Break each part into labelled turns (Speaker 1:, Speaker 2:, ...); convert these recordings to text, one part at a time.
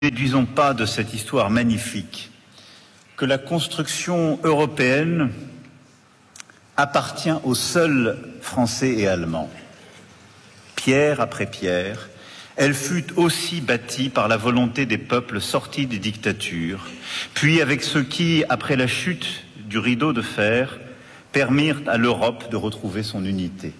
Speaker 1: déduisons pas de cette histoire magnifique que la construction européenne appartient aux seuls Français et Allemands. Pierre après pierre, elle fut aussi bâtie par la volonté des peuples sortis des dictatures, puis avec ceux qui, après la chute du rideau de fer, permirent à l'Europe de retrouver son unité.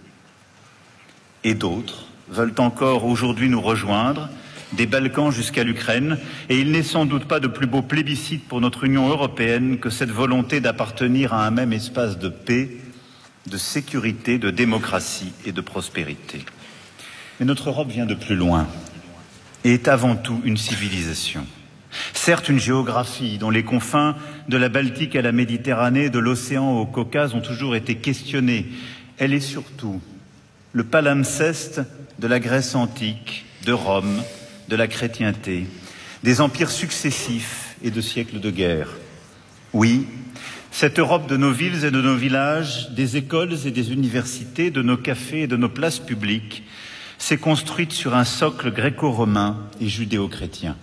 Speaker 1: Et d'autres veulent encore aujourd'hui nous rejoindre, des Balkans jusqu'à l'Ukraine, et il n'est sans doute pas de plus beau plébiscite pour notre Union européenne que cette volonté d'appartenir à un même espace de paix, de sécurité, de démocratie et de prospérité. Mais notre Europe vient de plus loin et est avant tout une civilisation. Certes, une géographie dont les confins de la Baltique à la Méditerranée, de l'océan au Caucase ont toujours été questionnées. Elle est surtout le palimpseste de la Grèce antique, de Rome, de la chrétienté, des empires successifs et de siècles de guerre. Oui, cette Europe de nos villes et de nos villages, des écoles et des universités, de nos cafés et de nos places publiques, s'est construite sur un socle gréco-romain et judéo-chrétien.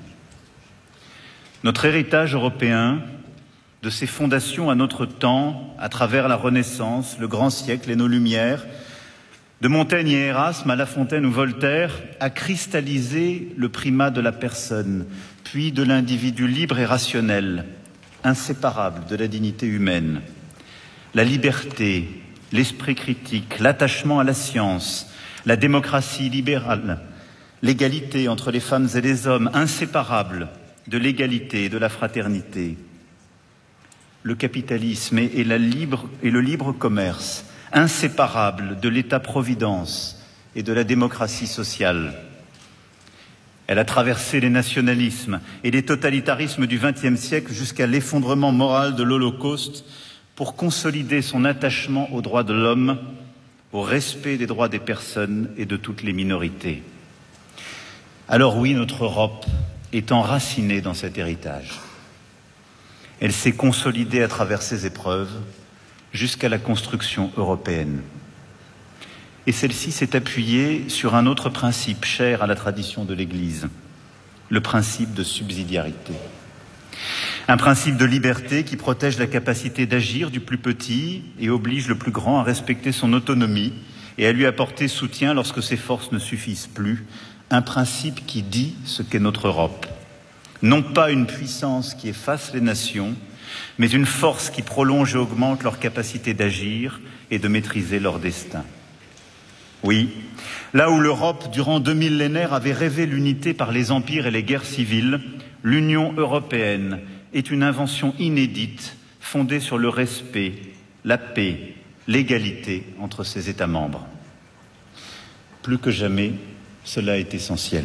Speaker 1: Notre héritage européen, de ses fondations à notre temps, à travers la Renaissance, le grand siècle et nos Lumières, de Montaigne et Erasme à La Fontaine ou Voltaire, a cristallisé le primat de la personne, puis de l'individu libre et rationnel, inséparable de la dignité humaine. La liberté, l'esprit critique, l'attachement à la science, la démocratie libérale, l'égalité entre les femmes et les hommes, inséparables de l'égalité et de la fraternité. Le capitalisme et le libre commerce, inséparable de l'État-providence et de la démocratie sociale. Elle a traversé les nationalismes et les totalitarismes du XXe siècle jusqu'à l'effondrement moral de l'Holocauste pour consolider son attachement aux droits de l'homme, au respect des droits des personnes et de toutes les minorités. Alors oui, notre Europe est enracinée dans cet héritage. Elle s'est consolidée à travers ses épreuves, jusqu'à la construction européenne. Et celle-ci s'est appuyée sur un autre principe cher à la tradition de l'Église, le principe de subsidiarité. Un principe de liberté qui protège la capacité d'agir du plus petit et oblige le plus grand à respecter son autonomie et à lui apporter soutien lorsque ses forces ne suffisent plus. Un principe qui dit ce qu'est notre Europe. Non pas une puissance qui efface les nations, mais une force qui prolonge et augmente leur capacité d'agir et de maîtriser leur destin. Oui, là où l'Europe, durant 2 millénaires, avait rêvé l'unité par les empires et les guerres civiles, l'Union européenne est une invention inédite, fondée sur le respect, la paix, l'égalité entre ses États membres. Plus que jamais, cela est essentiel.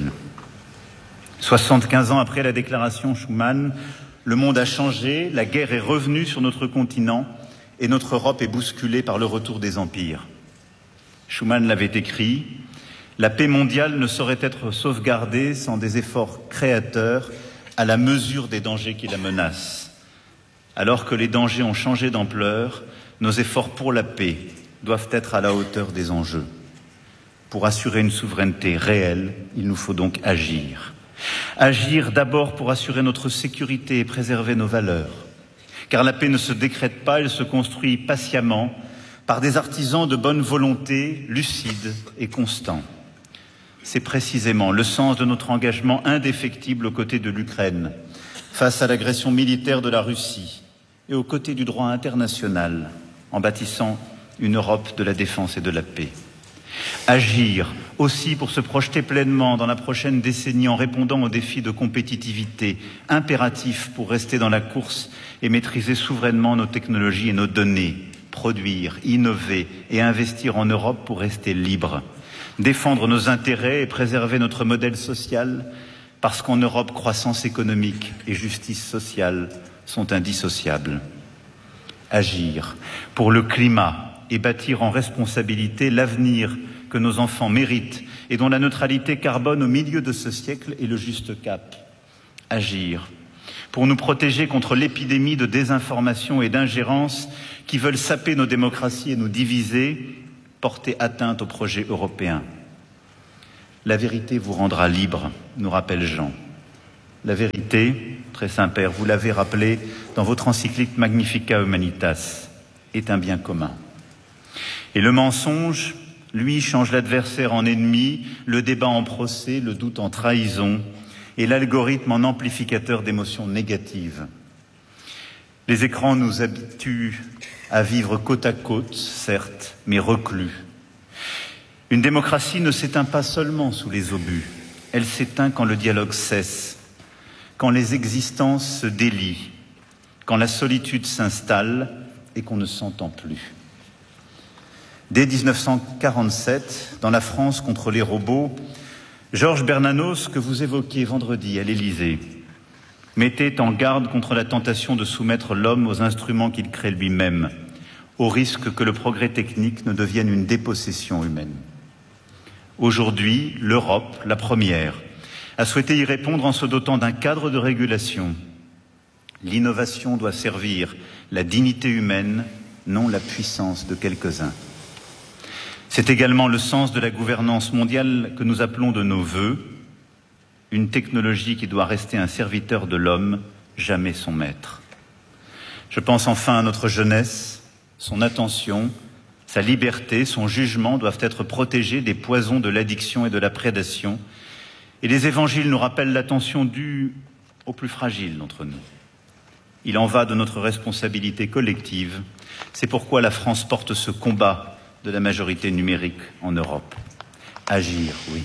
Speaker 1: 75 ans après la déclaration Schuman, le monde a changé, la guerre est revenue sur notre continent et notre Europe est bousculée par le retour des empires. Schuman l'avait écrit, la paix mondiale ne saurait être sauvegardée sans des efforts créateurs à la mesure des dangers qui la menacent. Alors que les dangers ont changé d'ampleur, nos efforts pour la paix doivent être à la hauteur des enjeux. Pour assurer une souveraineté réelle, il nous faut donc agir. Agir d'abord pour assurer notre sécurité et préserver nos valeurs. Car la paix ne se décrète pas, elle se construit patiemment par des artisans de bonne volonté, lucides et constants. C'est précisément le sens de notre engagement indéfectible aux côtés de l'Ukraine, face à l'agression militaire de la Russie et aux côtés du droit international, en bâtissant une Europe de la défense et de la paix. Agir aussi pour se projeter pleinement dans la prochaine décennie en répondant aux défis de compétitivité, impératifs pour rester dans la course et maîtriser souverainement nos technologies et nos données, produire, innover et investir en Europe pour rester libre, défendre nos intérêts et préserver notre modèle social, parce qu'en Europe, croissance économique et justice sociale sont indissociables. Agir pour le climat et bâtir en responsabilité l'avenir que nos enfants méritent et dont la neutralité carbone au milieu de ce siècle est le juste cap. Agir pour nous protéger contre l'épidémie de désinformation et d'ingérence qui veulent saper nos démocraties et nous diviser, porter atteinte au projet européen. La vérité vous rendra libre, nous rappelle Jean. La vérité, très Saint-Père, vous l'avez rappelé dans votre encyclique Magnificat Humanitas, est un bien commun. Et le mensonge, lui, change l'adversaire en ennemi, le débat en procès, le doute en trahison, et l'algorithme en amplificateur d'émotions négatives. Les écrans nous habituent à vivre côte à côte, certes, mais reclus. Une démocratie ne s'éteint pas seulement sous les obus, elle s'éteint quand le dialogue cesse, quand les existences se délient, quand la solitude s'installe et qu'on ne s'entend plus. Dès 1947, dans la France contre les robots, Georges Bernanos, que vous évoquiez vendredi à l'Élysée, mettait en garde contre la tentation de soumettre l'homme aux instruments qu'il crée lui-même, au risque que le progrès technique ne devienne une dépossession humaine. Aujourd'hui, l'Europe, la première, a souhaité y répondre en se dotant d'un cadre de régulation. L'innovation doit servir la dignité humaine, non la puissance de quelques-uns. C'est également le sens de la gouvernance mondiale que nous appelons de nos vœux, une technologie qui doit rester un serviteur de l'homme, jamais son maître. Je pense enfin à notre jeunesse, son attention, sa liberté, son jugement doivent être protégés des poisons de l'addiction et de la prédation. Et les évangiles nous rappellent l'attention due aux plus fragiles d'entre nous. Il en va de notre responsabilité collective. C'est pourquoi la France porte ce combat de la majorité numérique en Europe. Agir, oui.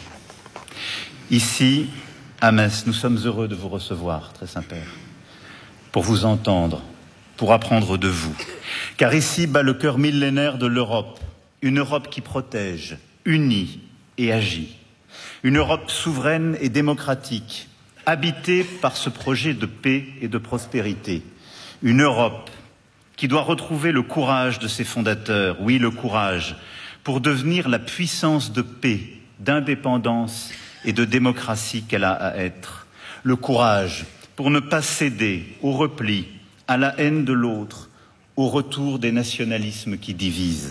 Speaker 1: Ici, à Metz, nous sommes heureux de vous recevoir, très Saint-Père, pour vous entendre, pour apprendre de vous. Car ici bat le cœur millénaire de l'Europe, une Europe qui protège, unit et agit. Une Europe souveraine et démocratique, habitée par ce projet de paix et de prospérité. Une Europe qui doit retrouver le courage de ses fondateurs, oui, le courage, pour devenir la puissance de paix, d'indépendance et de démocratie qu'elle a à être. Le courage pour ne pas céder au repli, à la haine de l'autre, au retour des nationalismes qui divisent.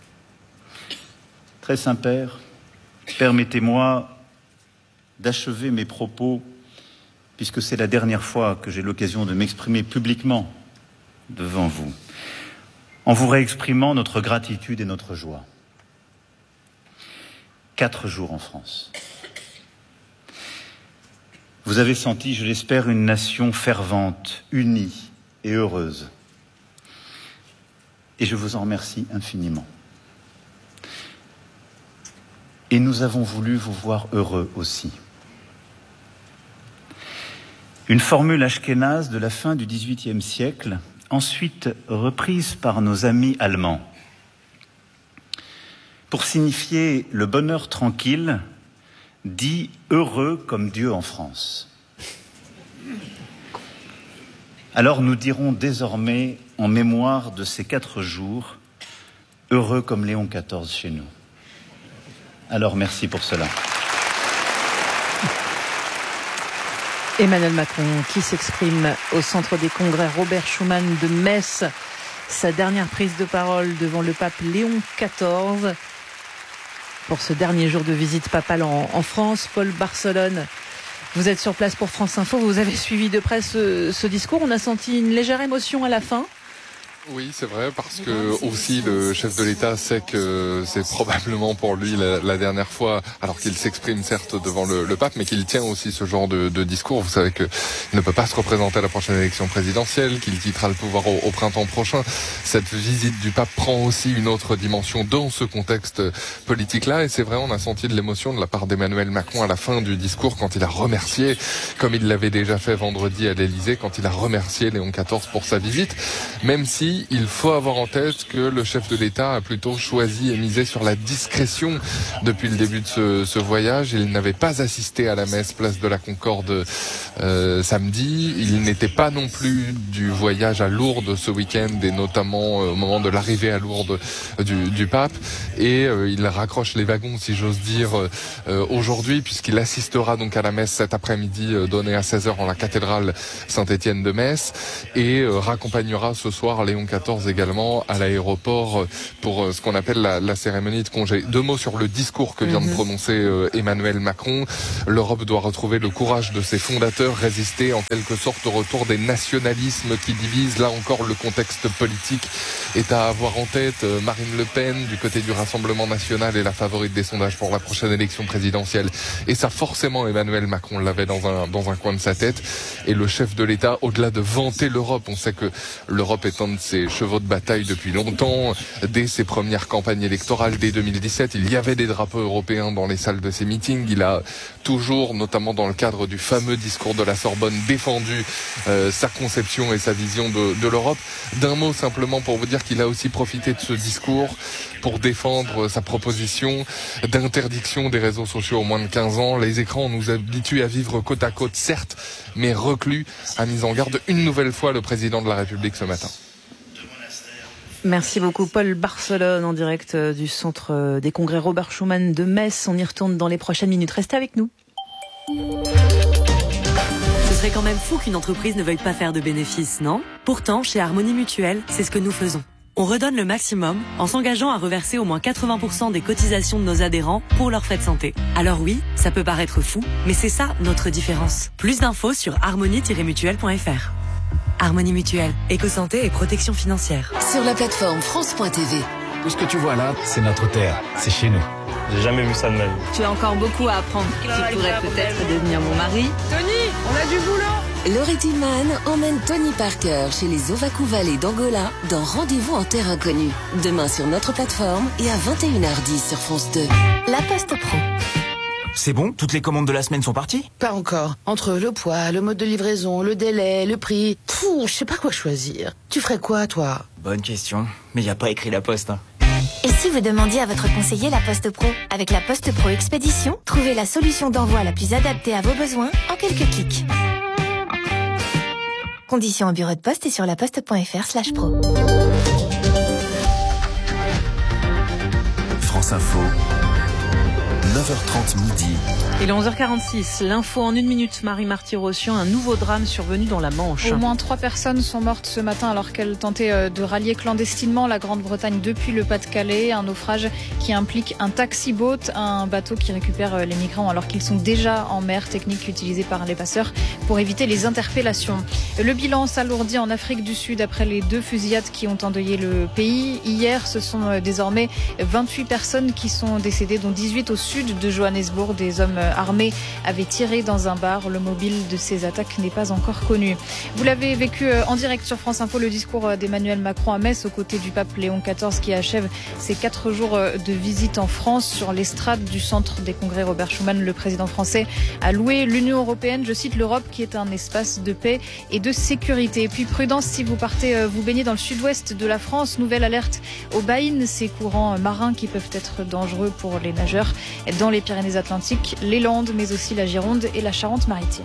Speaker 1: Très Saint-Père, permettez-moi d'achever mes propos, puisque c'est la dernière fois que j'ai l'occasion de m'exprimer publiquement devant vous, en vous réexprimant notre gratitude et notre joie. 4 jours en France. Vous avez senti, je l'espère, une nation fervente, unie et heureuse. Et je vous en remercie infiniment. Et nous avons voulu vous voir heureux aussi. Une formule ashkénaze de la fin du XVIIIe siècle, ensuite reprise par nos amis allemands. Pour signifier le bonheur tranquille, dit heureux comme Dieu en France. Alors nous dirons désormais, en mémoire de ces 4 jours, heureux comme Léon XIV chez nous. Alors merci pour cela.
Speaker 2: Emmanuel Macron qui s'exprime au centre des congrès Robert Schuman de Metz. Sa dernière prise de parole devant le pape Léon XIV. Pour ce dernier jour de visite papale en France, Paul Barcelone, vous êtes sur place pour France Info, vous avez suivi de près ce discours, on a senti une légère émotion à la fin.
Speaker 3: Oui, c'est vrai, parce que aussi le chef de l'État sait que c'est probablement pour lui la dernière fois, alors qu'il s'exprime certes devant le pape, mais qu'il tient aussi ce genre de discours. Vous savez qu'il ne peut pas se représenter à la prochaine élection présidentielle, qu'il quittera le pouvoir au printemps prochain. Cette visite du pape prend aussi une autre dimension dans ce contexte politique-là, et c'est vrai, on a senti de l'émotion de la part d'Emmanuel Macron à la fin du discours, quand il a remercié, comme il l'avait déjà fait vendredi à l'Élysée, quand il a remercié Léon XIV pour sa visite, même si il faut avoir en tête que le chef de l'État a plutôt choisi et misé sur la discrétion depuis le début de ce voyage. Il n'avait pas assisté à la messe place de la Concorde samedi. Il n'était pas non plus du voyage à Lourdes ce week-end, et notamment au moment de l'arrivée à Lourdes du pape. Et il raccroche les wagons, si j'ose dire, aujourd'hui, puisqu'il assistera donc à la messe cet après-midi donnée à 16h en la cathédrale Saint-Étienne de Metz, et raccompagnera ce soir Léon Léon XIV également à l'aéroport pour ce qu'on appelle la cérémonie de congé. 2 mots sur le discours que vient de prononcer Emmanuel Macron. L'Europe doit retrouver le courage de ses fondateurs, résister en quelque sorte au retour des nationalismes qui divisent. Là encore, le contexte politique est à avoir en tête. Marine Le Pen, du côté du Rassemblement national, est la favorite des sondages pour la prochaine élection présidentielle. Et ça, forcément, Emmanuel Macron l'avait dans un coin de sa tête. Et le chef de l'État, au-delà de vanter l'Europe, on sait que l'Europe est un de ses chevaux de bataille depuis longtemps. Dès ses premières campagnes électorales, dès 2017, il y avait des drapeaux européens dans les salles de ses meetings. Il a toujours, notamment dans le cadre du fameux discours de la Sorbonne, défendu sa conception et sa vision de l'Europe. D'un mot simplement pour vous dire qu'il a aussi profité de ce discours pour défendre sa proposition d'interdiction des réseaux sociaux aux moins de 15 ans. Les écrans nous habituent à vivre côte à côte, certes, mais reclus, a mis en garde une nouvelle fois le président de la République ce matin.
Speaker 2: Merci beaucoup Paul Barcelone en direct du centre des congrès Robert Schuman de Metz. On y retourne dans les prochaines minutes. Restez avec nous.
Speaker 4: Ce serait quand même fou qu'une entreprise ne veuille pas faire de bénéfices, non ? Pourtant, chez Harmonie Mutuelle, c'est ce que nous faisons. On redonne le maximum en s'engageant à reverser au moins 80% des cotisations de nos adhérents pour leurs frais de santé. Alors oui, ça peut paraître fou, mais c'est ça notre différence. Plus d'infos sur harmonie-mutuelle.fr. Harmonie Mutuelle, éco-santé et protection financière.
Speaker 5: Sur la plateforme France.tv.
Speaker 6: Tout ce que tu vois là, c'est notre terre, c'est chez nous.
Speaker 7: J'ai jamais vu ça de ma vie.
Speaker 2: Tu as encore beaucoup à apprendre. Tu pourrais peut-être devenir mon mari.
Speaker 8: Tony, on a du boulot.
Speaker 5: Laurie Tillman emmène Tony Parker chez les Ovaku Valley d'Angola dans Rendez-vous en terre inconnue. Demain sur notre plateforme et à 21h10 sur France 2.
Speaker 9: La Poste Pro.
Speaker 6: C'est bon, toutes les commandes de la semaine sont parties ?
Speaker 8: Pas encore. Entre le poids, le mode de livraison, le délai, le prix... je sais pas quoi choisir. Tu ferais quoi, toi ?
Speaker 6: Bonne question, mais y a pas écrit la Poste.
Speaker 9: Et si vous demandiez à votre conseiller La Poste Pro ? Avec La Poste Pro Expédition, trouvez la solution d'envoi la plus adaptée à vos besoins en quelques clics. Conditions en bureau de poste et sur laposte.fr/pro.
Speaker 10: France Info, 9h30 midi.
Speaker 2: Il est 11h46, l'info en 1 minute. Marie Marty-Rossian, un nouveau drame survenu dans la Manche.
Speaker 11: Au moins 3 personnes sont mortes ce matin alors qu'elles tentaient de rallier clandestinement la Grande-Bretagne depuis le Pas-de-Calais. Un naufrage qui implique un taxi-boat, un bateau qui récupère les migrants alors qu'ils sont déjà en mer, technique utilisée par les passeurs pour éviter les interpellations. Le bilan s'alourdit en Afrique du Sud après les 2 fusillades qui ont endeuillé le pays. Hier, ce sont désormais 28 personnes qui sont décédées, dont 18 au sud de Johannesburg. Des hommes armés avaient tiré dans un bar. Le mobile de ces attaques n'est pas encore connu. Vous l'avez vécu en direct sur France Info, le discours d'Emmanuel Macron à Metz aux côtés du pape Léon XIV qui achève ses 4 jours de visite en France. Sur l'estrade du centre des congrès Robert Schuman, le président français a loué l'Union européenne, je cite, l'Europe qui est un espace de paix et de sécurité. Et puis prudence si vous partez vous baigner dans le sud-ouest de la France. Nouvelle alerte aux baïnes, ces courants marins qui peuvent être dangereux pour les nageurs dans les Pyrénées-Atlantiques, les Landes, mais aussi la Gironde et la Charente-Maritime.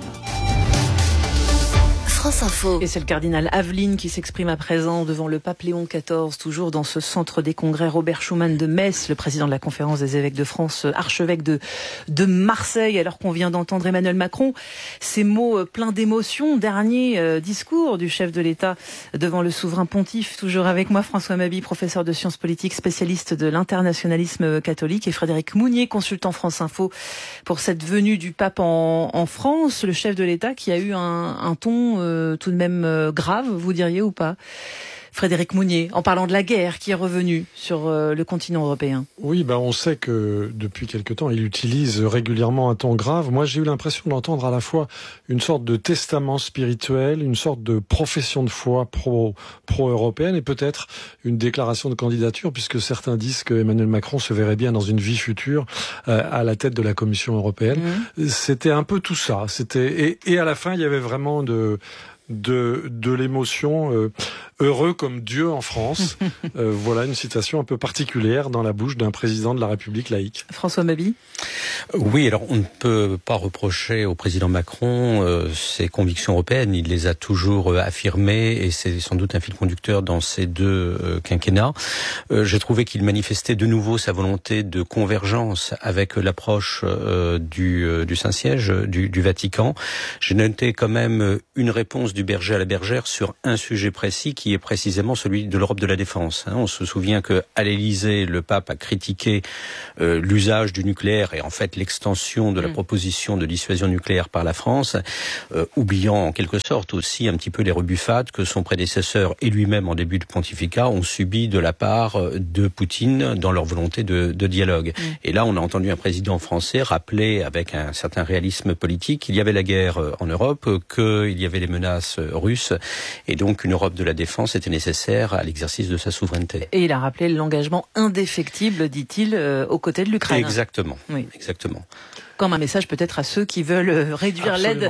Speaker 5: France Info.
Speaker 2: Et c'est le cardinal Aveline qui s'exprime à présent devant le pape Léon XIV, toujours dans ce centre des congrès Robert Schuman de Metz, le président de la Conférence des évêques de France, archevêque de Marseille, alors qu'on vient d'entendre Emmanuel Macron. Ces mots pleins d'émotion, dernier discours du chef de l'État devant le souverain pontife. Toujours avec moi, François Mabie, professeur de sciences politiques, spécialiste de l'internationalisme catholique, et Frédéric Mounier, consultant France Info, pour cette venue du pape en France. Le chef de l'État qui a eu un ton tout de même grave, vous diriez ou pas ? Frédéric Mounier, en parlant de la guerre qui est revenue sur le continent européen.
Speaker 12: Oui, on sait que depuis quelque temps, il utilise régulièrement un ton grave. Moi, j'ai eu l'impression d'entendre à la fois une sorte de testament spirituel, une sorte de profession de foi pro-européenne et peut-être une déclaration de candidature, puisque certains disent que Emmanuel Macron se verrait bien dans une vie future à la tête de la Commission européenne. C'était un peu tout ça. Et à la fin, il y avait vraiment de l'émotion, heureux comme Dieu en France. Voilà une citation un peu particulière dans la bouche d'un président de la République laïque.
Speaker 2: François Mabie.
Speaker 13: Oui, alors on ne peut pas reprocher au président Macron ses convictions européennes. Il les a toujours affirmées et c'est sans doute un fil conducteur dans ces 2 quinquennats. J'ai trouvé qu'il manifestait de nouveau sa volonté de convergence avec l'approche du Saint-Siège, du Vatican. J'ai noté quand même une réponse du berger à la bergère sur un sujet précis qui qui est précisément celui de l'Europe de la défense. On se souvient qu'à l'Élysée, le pape a critiqué l'usage du nucléaire et en fait l'extension de la proposition de dissuasion nucléaire par la France, oubliant en quelque sorte aussi un petit peu les rebuffades que son prédécesseur et lui-même en début de pontificat ont subi de la part de Poutine dans leur volonté de dialogue. Et là, on a entendu un président français rappeler avec un certain réalisme politique qu'il y avait la guerre en Europe, qu'il y avait les menaces russes, et donc une Europe de la défense était nécessaire à l'exercice de sa souveraineté.
Speaker 2: Et il a rappelé l'engagement indéfectible, dit-il, aux côtés de l'Ukraine.
Speaker 13: Exactement.
Speaker 2: Oui.
Speaker 13: Exactement.
Speaker 2: Comme un message peut-être à ceux qui veulent réduire l'aide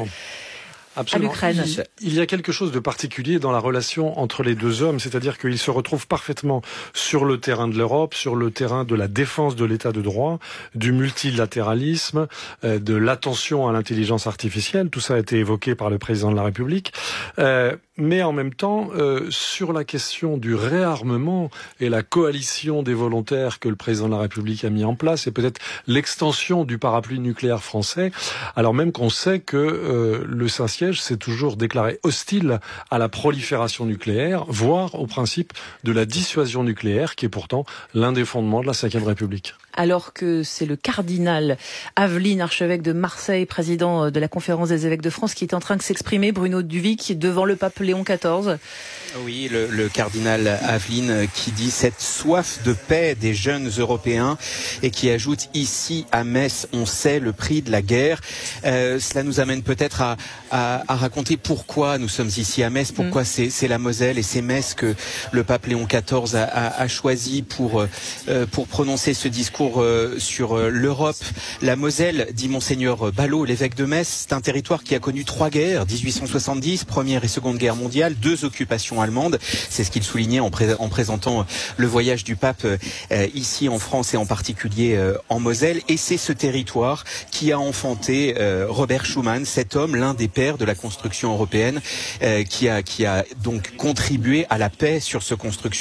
Speaker 2: à l'Ukraine.
Speaker 12: Il y a quelque chose de particulier dans la relation entre les deux hommes, c'est-à-dire qu'ils se retrouvent parfaitement sur le terrain de l'Europe, sur le terrain de la défense de l'état de droit, du multilatéralisme, de l'attention à l'intelligence artificielle. Tout ça a été évoqué par le président de la République. Mais en même temps, sur la question du réarmement et la coalition des volontaires que le président de la République a mis en place, et peut-être l'extension du parapluie nucléaire français, alors même qu'on sait que le Saint-Siège s'est toujours déclaré hostile à la prolifération nucléaire, voire au principe de la dissuasion nucléaire, qui est pourtant l'un des fondements de la Ve République.
Speaker 2: Alors que c'est le cardinal Aveline, archevêque de Marseille, président de la Conférence des évêques de France, qui est en train de s'exprimer, Bruno Duvic, devant le pape Léon XIV.
Speaker 7: Oui, le cardinal Aveline qui dit cette soif de paix des jeunes Européens et qui ajoute ici à Metz, on sait le prix de la guerre. Cela nous amène peut-être à raconter pourquoi nous sommes ici à Metz, pourquoi c'est la Moselle et c'est Metz que le pape Léon XIV a choisi pour prononcer ce discours sur l'Europe. La Moselle, dit Monseigneur Ballot, l'évêque de Metz, c'est un territoire qui a connu 3 guerres, 1870, Première et Seconde Guerre mondiale, 2 occupations allemandes. C'est ce qu'il soulignait en présentant le voyage du pape ici en France et en particulier en Moselle. Et c'est ce territoire qui a enfanté Robert Schuman, cet homme, l'un des pères de la construction européenne, qui a donc contribué à la paix sur ce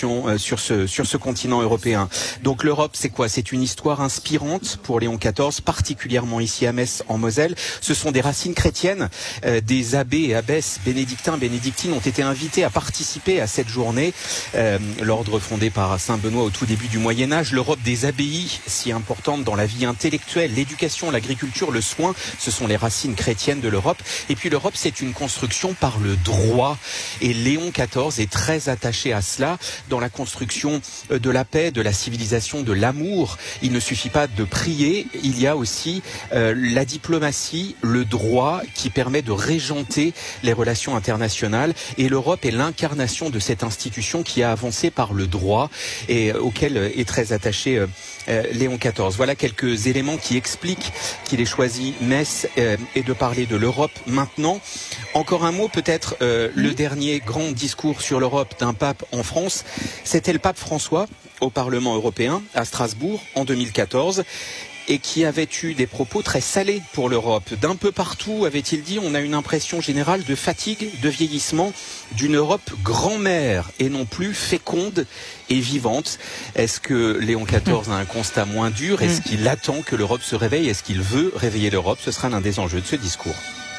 Speaker 7: continent européen. Donc l'Europe, c'est quoi? C'est une histoire inspirante pour Léon XIV, particulièrement ici à Metz en Moselle. Ce sont des racines chrétiennes. Des abbés et abbesses bénédictins, bénédictines ont été invités à participer à cette journée. L'ordre fondé par Saint Benoît au tout début du Moyen-Âge, l'Europe des abbayes, si importante dans la vie intellectuelle, l'éducation, l'agriculture, le soin, ce sont les racines chrétiennes de l'Europe. Et puis l'Europe, c'est une construction par le droit. Et Léon XIV est très attaché à cela dans la construction de la paix, de la civilisation, de l'amour. Il ne suffit pas de prier, il y a aussi la diplomatie, le droit qui permet de régenter les relations internationales. Et l'Europe est l'incarnation de cette institution qui a avancé par le droit et auquel est très attaché Léon XIV. Voilà quelques éléments qui expliquent qu'il ait choisi Metz et de parler de l'Europe maintenant. Encore un mot peut-être, le dernier grand discours sur l'Europe d'un pape en France, c'était le pape François au Parlement européen à Strasbourg en 2014 et qui avait eu des propos très salés pour l'Europe. D'un peu partout, avait-il dit, on a une impression générale de fatigue, de vieillissement, d'une Europe grand-mère et non plus féconde et vivante. Est-ce que Léon XIV a un constat moins dur? Est-ce qu'il attend que l'Europe se réveille? Est-ce qu'il veut réveiller l'Europe? Ce sera l'un des enjeux de ce discours.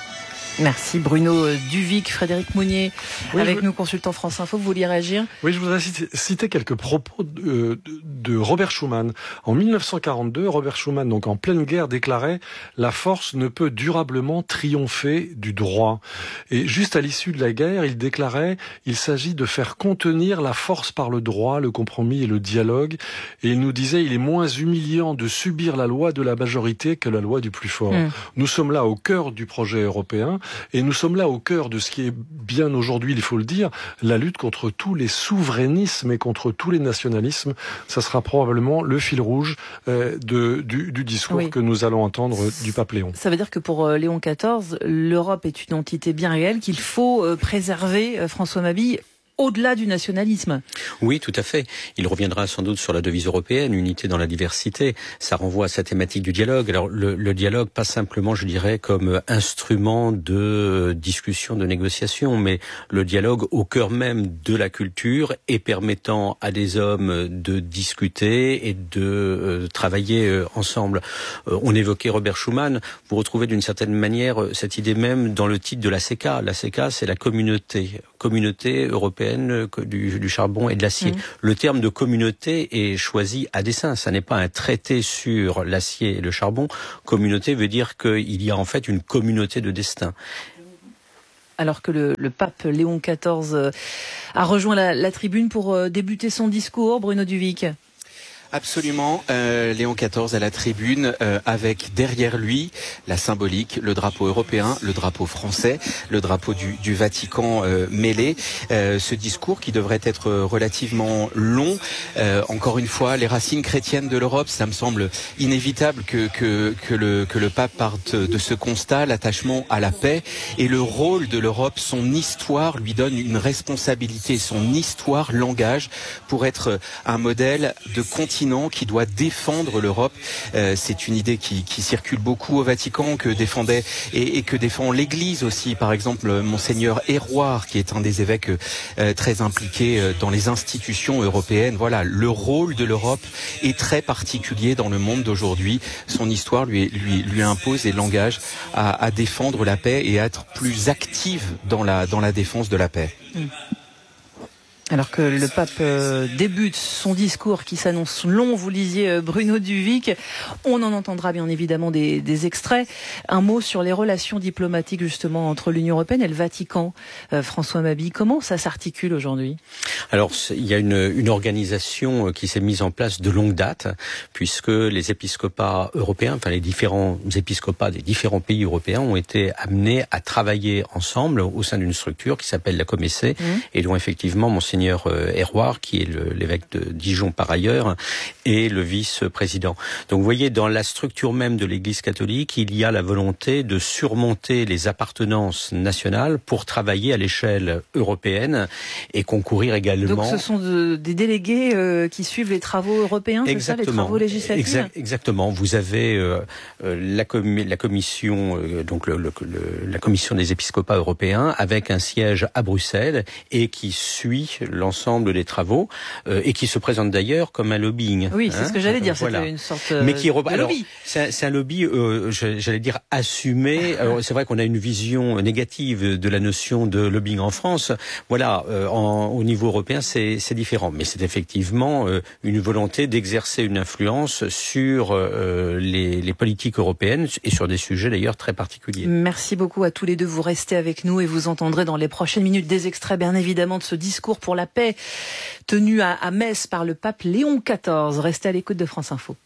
Speaker 2: Merci Bruno Duvic. Frédéric Mounier, avec nous, consultant France Info, vous vouliez réagir?
Speaker 12: Oui, je voudrais citer quelques propos de Robert Schuman. En 1942, Robert Schuman, donc en pleine guerre, déclarait « La force ne peut durablement triompher du droit ». Et juste à l'issue de la guerre, il déclarait « Il s'agit de faire contenir la force par le droit, le compromis et le dialogue ». Et il nous disait « Il est moins humiliant de subir la loi de la majorité que la loi du plus fort ». Nous sommes là au cœur du projet européen. Et nous sommes là au cœur de ce qui est bien aujourd'hui, il faut le dire, la lutte contre tous les souverainismes et contre tous les nationalismes. Ça sera probablement le fil rouge du discours que nous allons entendre du pape Léon.
Speaker 2: Ça veut dire que pour Léon XIV, l'Europe est une entité bien réelle qu'il faut préserver, François Mabille, au-delà du nationalisme.
Speaker 13: Oui, tout à fait. Il reviendra sans doute sur la devise européenne, unité dans la diversité. Ça renvoie à sa thématique du dialogue. Alors le dialogue, pas simplement, je dirais, comme instrument de discussion, de négociation, mais le dialogue au cœur même de la culture et permettant à des hommes de discuter et de travailler ensemble. On évoquait Robert Schuman. Vous retrouvez d'une certaine manière cette idée même dans le titre de la CECA. La CECA, c'est la communauté communauté européenne du charbon et de l'acier. Le terme de communauté est choisi à dessein. Ça n'est pas un traité sur l'acier et le charbon. Communauté veut dire qu'il y a en fait une communauté de destin.
Speaker 2: Alors que le pape Léon XIV a rejoint la tribune pour débuter son discours, Bruno Duvic.
Speaker 7: Absolument, Léon XIV à la tribune avec derrière lui la symbolique, le drapeau européen, le drapeau français, le drapeau du Vatican mêlé. Ce discours qui devrait être relativement long. Encore une fois, les racines chrétiennes de l'Europe, ça me semble inévitable que le pape parte de ce constat, l'attachement à la paix et le rôle de l'Europe, son histoire lui donne une responsabilité, son histoire l'engage pour être un modèle de continent qui doit défendre l'Europe. C'est une idée qui circule beaucoup au Vatican, que défendait et que défend l'Église aussi. Par exemple, Monseigneur Hérouard, qui est un des évêques très impliqués dans les institutions européennes. Voilà, le rôle de l'Europe est très particulier dans le monde d'aujourd'hui. Son histoire lui impose et l'engage à défendre la paix et à être plus active dans la défense de la paix.
Speaker 2: Alors que le pape débute son discours qui s'annonce long, vous lisiez Bruno Duvic, on en entendra bien évidemment des extraits. Un mot sur les relations diplomatiques justement entre l'Union européenne et le Vatican. François Mabille, comment ça s'articule aujourd'hui ?
Speaker 13: Alors il y a une organisation qui s'est mise en place de longue date, puisque les épiscopats européens, enfin les différents épiscopats des différents pays européens ont été amenés à travailler ensemble au sein d'une structure qui s'appelle la Comessé, et dont effectivement Monseigneur Hérouard, qui est l'évêque de Dijon par ailleurs, et le vice-président. Donc vous voyez, dans la structure même de l'Église catholique, il y a la volonté de surmonter les appartenances nationales pour travailler à l'échelle européenne et concourir également...
Speaker 2: Donc ce sont des délégués qui suivent les travaux européens, c'est ça, les travaux législatifs ?
Speaker 13: Exactement. Vous avez la commission, donc la commission des épiscopats européens, avec un siège à Bruxelles et qui suit l'ensemble des travaux et qui se présente d'ailleurs comme un lobbying.
Speaker 2: Oui, c'est ce que j'allais dire, c'était une sorte de lobby.
Speaker 13: C'est un lobby, j'allais dire, assumé. Alors, c'est vrai qu'on a une vision négative de la notion de lobbying en France. Voilà, au niveau européen, c'est différent. Mais c'est effectivement une volonté d'exercer une influence sur les politiques européennes et sur des sujets d'ailleurs très particuliers.
Speaker 2: Merci beaucoup à tous les deux. Vous restez avec nous et vous entendrez dans les prochaines minutes des extraits, bien évidemment, de ce discours pour la paix tenu à Metz par le pape Léon XIV. Restez à l'écoute de France Info.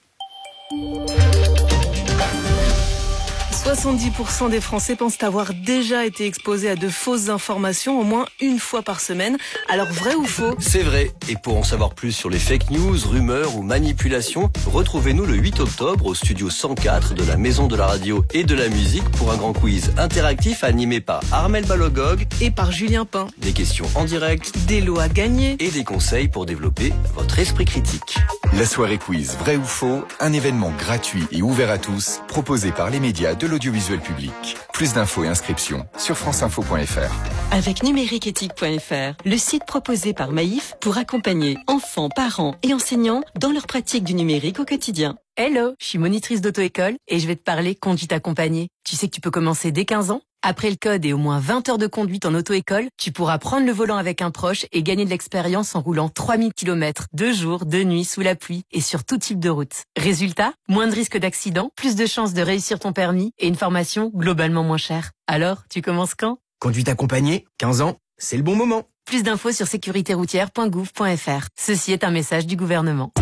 Speaker 2: 70% des Français pensent avoir déjà été exposés à de fausses informations au moins une fois par semaine. Alors vrai ou faux ?
Speaker 10: C'est vrai. Et pour en savoir plus sur les fake news, rumeurs ou manipulations, retrouvez-nous le 8 octobre au studio 104 de la Maison de la Radio et de la Musique pour un grand quiz interactif animé par Armel Balogog
Speaker 2: et par Julien Pain.
Speaker 10: Des questions en direct,
Speaker 2: des lots à gagner
Speaker 10: et des conseils pour développer votre esprit critique.
Speaker 14: La soirée quiz vrai ou faux, un événement gratuit et ouvert à tous, proposé par les médias de l'audiovisuel public. Plus d'infos et inscriptions sur franceinfo.fr.
Speaker 15: Avec numériqueéthique.fr, le site proposé par Maïf pour accompagner enfants, parents et enseignants dans leur pratique du numérique au quotidien.
Speaker 4: Hello, je suis monitrice d'auto-école et je vais te parler conduite accompagnée. Tu sais que tu peux commencer dès 15 ans ? Après le code et au moins 20 heures de conduite en auto-école, tu pourras prendre le volant avec un proche et gagner de l'expérience en roulant 3000 km, 2 jours, 2 nuits, sous la pluie et sur tout type de route. Résultat, moins de risques d'accident, plus de chances de réussir ton permis et une formation globalement moins chère. Alors, tu commences quand ?
Speaker 6: Conduite accompagnée, 15 ans, c'est le bon moment.
Speaker 4: Plus d'infos sur sécuritéroutière.gouv.fr. Ceci est un message du gouvernement.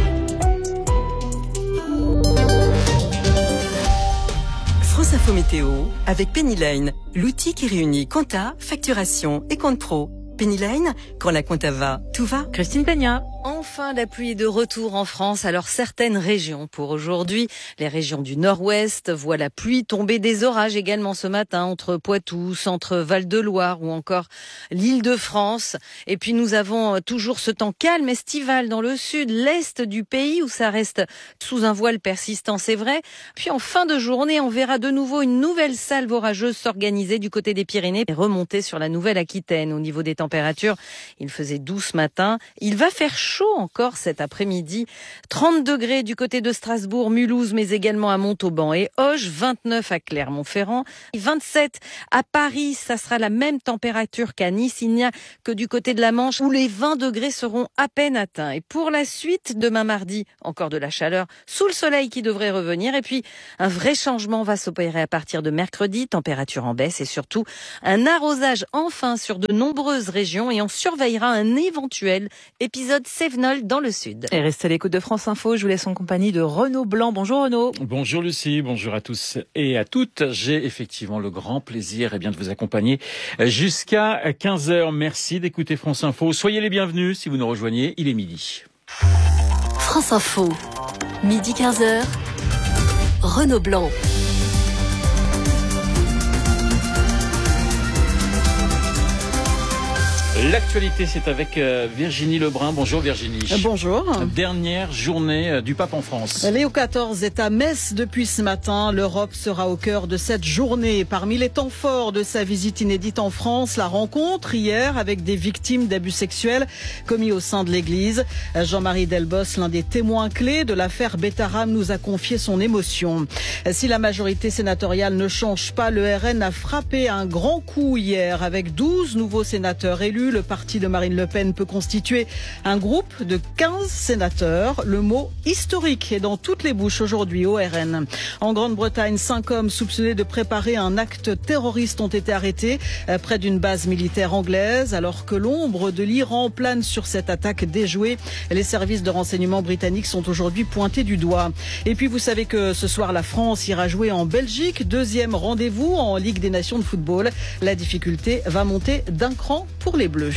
Speaker 15: France Info Météo avec Pennyline, l'outil qui réunit compta, facturation et compte pro. Pennyline, quand la compta va, tout va.
Speaker 2: Christine Peña. Enfin, la pluie est de retour en France. Alors, certaines régions pour aujourd'hui. Les régions du nord-ouest voient la pluie tomber, des orages également ce matin entre Poitou, centre Val-de-Loire ou encore l'Île-de-France. Et puis, nous avons toujours ce temps calme estival dans le sud, l'est du pays où ça reste sous un voile persistant, c'est vrai. Puis, en fin de journée, on verra de nouveau une nouvelle salve orageuse s'organiser du côté des Pyrénées et remonter sur la Nouvelle-Aquitaine. Au niveau des températures, il faisait doux ce matin. Il va faire chaud encore cet après-midi. 30 degrés du côté de Strasbourg, Mulhouse, mais également à Montauban et Auch. 29 à Clermont-Ferrand. 27 à Paris. Ça sera la même température qu'à Nice. Il n'y a que du côté de la Manche où les 20 degrés seront à peine atteints. Et pour la suite, demain mardi, encore de la chaleur sous le soleil qui devrait revenir. Et puis, un vrai changement va s'opérer à partir de mercredi. Température en baisse et surtout un arrosage enfin sur de nombreuses régions et on surveillera un éventuel épisode Cévenol dans le sud. Et restez à l'écoute de France Info, je vous laisse en compagnie de Renaud Blanc. Bonjour Renaud.
Speaker 16: Bonjour Lucie, bonjour à tous et à toutes. J'ai effectivement le grand plaisir de vous accompagner jusqu'à 15h. Merci d'écouter France Info. Soyez les bienvenus si vous nous rejoignez, il est midi.
Speaker 5: France Info, midi 15h, Renaud Blanc.
Speaker 16: L'actualité, c'est avec Virginie Lebrun. Bonjour Virginie.
Speaker 17: Bonjour.
Speaker 16: Dernière journée du pape en France.
Speaker 17: Léo XIV est à Metz depuis ce matin. L'Europe sera au cœur de cette journée. Parmi les temps forts de sa visite inédite en France, la rencontre hier avec des victimes d'abus sexuels commis au sein de l'Église. Jean-Marie Delbos, l'un des témoins clés de l'affaire Betaram, nous a confié son émotion. Si la majorité sénatoriale ne change pas, le RN a frappé un grand coup hier avec 12 nouveaux sénateurs élus. Le parti de Marine Le Pen peut constituer un groupe de 15 sénateurs. Le mot historique est dans toutes les bouches aujourd'hui au RN. En Grande-Bretagne, 5 hommes soupçonnés de préparer un acte terroriste ont été arrêtés près d'une base militaire anglaise. Alors que l'ombre de l'Iran plane sur cette attaque déjouée, les services de renseignement britanniques sont aujourd'hui pointés du doigt. Et puis vous savez que ce soir, la France ira jouer en Belgique. Deuxième rendez-vous en Ligue des Nations de football. La difficulté va monter d'un cran pour les Bleus.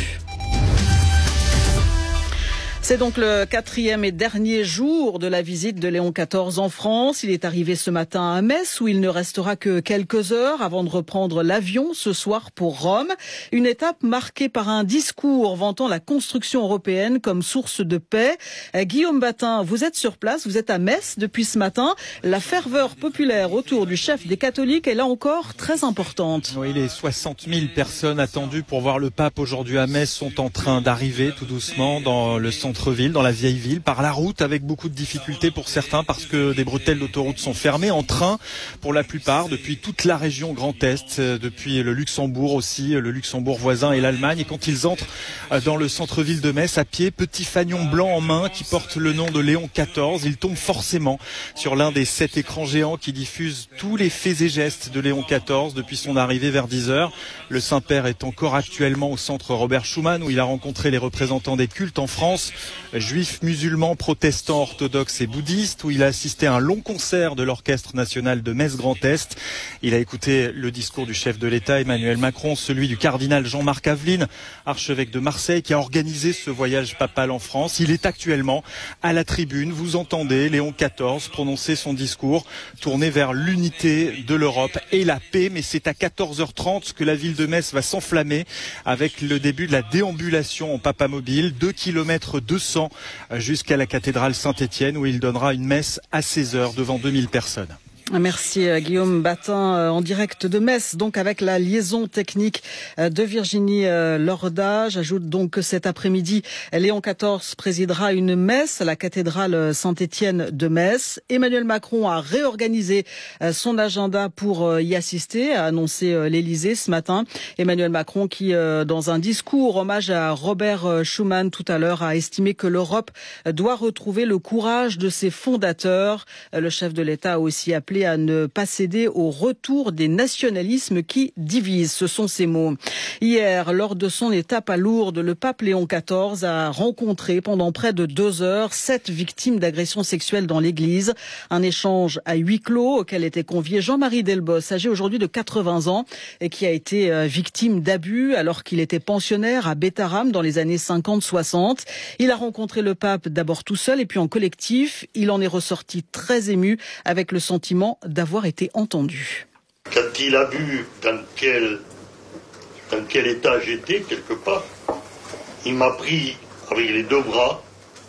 Speaker 17: C'est donc le 4e et dernier jour de la visite de Léon XIV en France. Il est arrivé ce matin à Metz où il ne restera que quelques heures avant de reprendre l'avion ce soir pour Rome. Une étape marquée par un discours vantant la construction européenne comme source de paix. Guillaume Batin, vous êtes sur place, vous êtes à Metz depuis ce matin. La ferveur populaire autour du chef des catholiques est là encore très importante.
Speaker 18: Oui, les 60 000 personnes attendues pour voir le pape aujourd'hui à Metz sont en train d'arriver tout doucement dans le centre-ville, dans la vieille ville, par la route avec beaucoup de difficultés pour certains parce que des bretelles d'autoroute sont fermées, en train pour la plupart depuis toute la région Grand Est, depuis le Luxembourg aussi, le Luxembourg voisin et l'Allemagne. Et quand ils entrent dans le centre-ville de Metz à pied, petit fanion blanc en main qui porte le nom de Léon XIV, ils tombent forcément sur l'un des 7 écrans géants qui diffusent tous les faits et gestes de Léon XIV depuis son arrivée vers 10h. Le Saint-Père est encore actuellement au centre Robert Schuman où il a rencontré les représentants des cultes en France, juifs, musulmans, protestants, orthodoxes et bouddhistes, où il a assisté à un long concert de l'Orchestre national de Metz Grand Est. Il a écouté le discours du chef de l'État Emmanuel Macron, celui du cardinal Jean-Marc Aveline, archevêque de Marseille, qui a organisé ce voyage papal en France. Il est actuellement à la tribune. Vous entendez Léon XIV prononcer son discours tourné vers l'unité de l'Europe et la paix. Mais c'est à 14h30 que la ville de Metz va s'enflammer avec le début de la déambulation en papamobile, 2 km 200 jusqu'à la cathédrale Saint-Étienne où il donnera une messe à 16h devant 2000 personnes.
Speaker 17: Merci Guillaume Batin en direct de Metz, donc avec la liaison technique de Virginie Lorda. J'ajoute donc que cet après-midi, Léon XIV présidera une messe à la cathédrale Saint-Étienne de Metz. Emmanuel Macron a réorganisé son agenda pour y assister, a annoncé l'Élysée ce matin. Emmanuel Macron qui, dans un discours hommage à Robert Schuman tout à l'heure, a estimé que l'Europe doit retrouver le courage de ses fondateurs. Le chef de l'État a aussi appelé à ne pas céder au retour des nationalismes qui divisent. Ce sont ses mots. Hier, lors de son étape à Lourdes, le pape Léon XIV a rencontré pendant près de 2 heures 7 victimes d'agressions sexuelles dans l'église. Un échange à huis clos auquel était convié Jean-Marie Delbos, âgé aujourd'hui de 80 ans et qui a été victime d'abus alors qu'il était pensionnaire à Betaram dans les années 50-60. Il a rencontré le pape d'abord tout seul et puis en collectif. Il en est ressorti très ému avec le sentiment d'avoir été entendu.
Speaker 19: Quand il a vu dans quel état j'étais, quelque part, il m'a pris avec les 2 bras.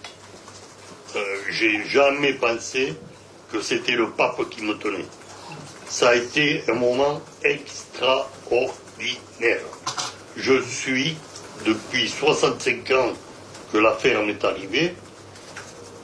Speaker 19: J'ai jamais pensé que c'était le pape qui me tenait. Ça a été un moment extraordinaire. Je suis, depuis 65 ans que l'affaire m'est arrivée,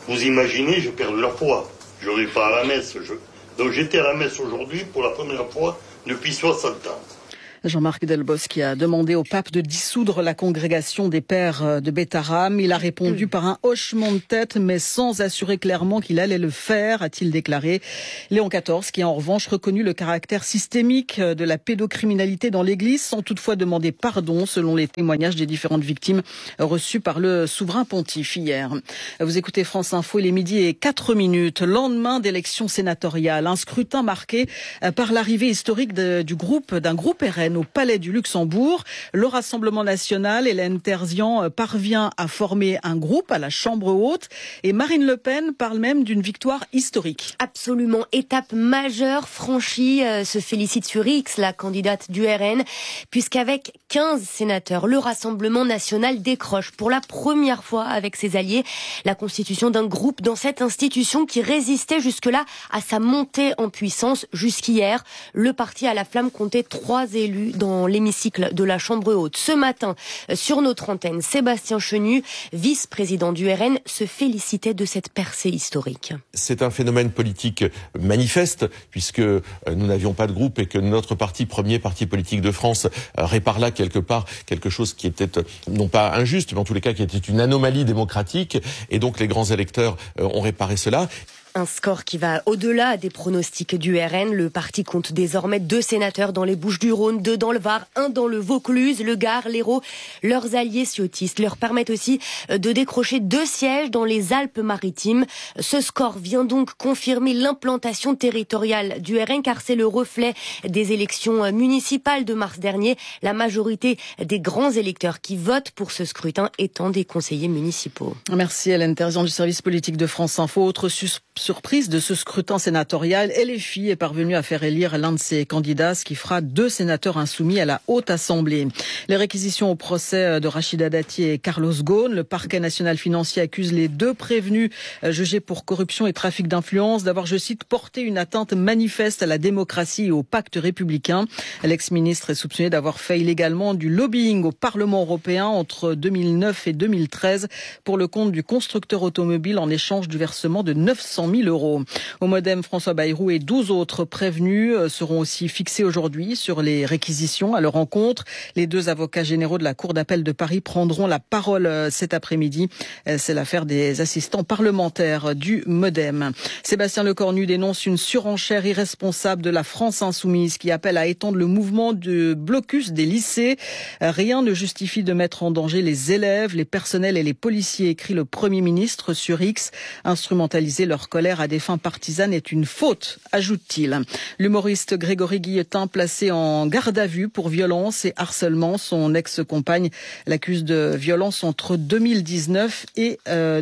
Speaker 19: Vous imaginez, j'ai perdu la foi. Je ne vais pas à la messe. Donc j'étais à la messe aujourd'hui pour la première fois depuis 60 ans.
Speaker 17: Jean-Marc Delbos qui a demandé au pape de dissoudre la congrégation des pères de Bétharram. Il a répondu par un hochement de tête, mais sans assurer clairement qu'il allait le faire, a-t-il déclaré. Léon XIV qui a en revanche reconnu le caractère systémique de la pédocriminalité dans l'Église, sans toutefois demander pardon, selon les témoignages des différentes victimes reçus par le souverain pontife hier. Vous écoutez France Info, il est 12h04. Lendemain d'élections sénatoriales, un scrutin marqué par l'arrivée historique d'un groupe RN au Palais du Luxembourg. Le Rassemblement national, Hélène Terzian, parvient à former un groupe à la Chambre haute et Marine Le Pen parle même d'une victoire historique.
Speaker 20: Absolument, étape majeure franchie, se félicite sur X, la candidate du RN, puisqu'avec 15 sénateurs, le Rassemblement national décroche pour la première fois avec ses alliés la constitution d'un groupe dans cette institution qui résistait jusque-là à sa montée en puissance. Jusqu'hier, le parti à la flamme comptait 3 élus dans l'hémicycle de la Chambre haute. Ce matin, sur notre antenne, Sébastien Chenu, vice-président du RN, se félicitait de cette percée historique.
Speaker 21: C'est un phénomène politique manifeste, puisque nous n'avions pas de groupe et que notre parti, premier parti politique de France, répare là quelque part quelque chose qui était non pas injuste, mais en tous les cas qui était une anomalie démocratique. Et donc les grands électeurs ont réparé cela.
Speaker 20: Un score qui va au-delà des pronostics du RN. Le parti compte désormais 2 sénateurs dans les Bouches-du-Rhône, 2 dans le Var, 1 dans le Vaucluse, le Gard, l'Hérault. Leurs alliés ciotistes leur permettent aussi de décrocher 2 sièges dans les Alpes-Maritimes. Ce score vient donc confirmer l'implantation territoriale du RN car c'est le reflet des élections municipales de mars dernier. La majorité des grands électeurs qui votent pour ce scrutin étant des conseillers municipaux.
Speaker 17: Merci Hélène Terzian du service politique de France Info. Autre surprise de ce scrutin sénatorial, LFI est parvenu à faire élire l'un de ses candidats, ce qui fera 2 sénateurs insoumis à la Haute Assemblée. Les réquisitions au procès de Rachida Dati et Carlos Ghosn. Le parquet national financier accuse les 2 prévenus jugés pour corruption et trafic d'influence d'avoir, je cite, porté une atteinte manifeste à la démocratie et au pacte républicain. L'ex-ministre est soupçonné d'avoir fait illégalement du lobbying au Parlement européen entre 2009 et 2013 pour le compte du constructeur automobile en échange du versement de 900 000 €. Au Modem, François Bayrou et 12 autres prévenus seront aussi fixés aujourd'hui sur les réquisitions. À leur encontre, les 2 avocats généraux de la Cour d'appel de Paris prendront la parole cet après-midi. C'est l'affaire des assistants parlementaires du Modem. Sébastien Lecornu dénonce une surenchère irresponsable de la France insoumise qui appelle à étendre le mouvement de blocus des lycées. Rien ne justifie de mettre en danger les élèves, les personnels et les policiers, écrit le Premier ministre sur X. Instrumentaliser leur colère à des fins partisanes est une faute, ajoute-t-il. L'humoriste Grégory Guilletin, placé en garde à vue pour violence et harcèlement. Son ex-compagne l'accuse de violence entre 2019 et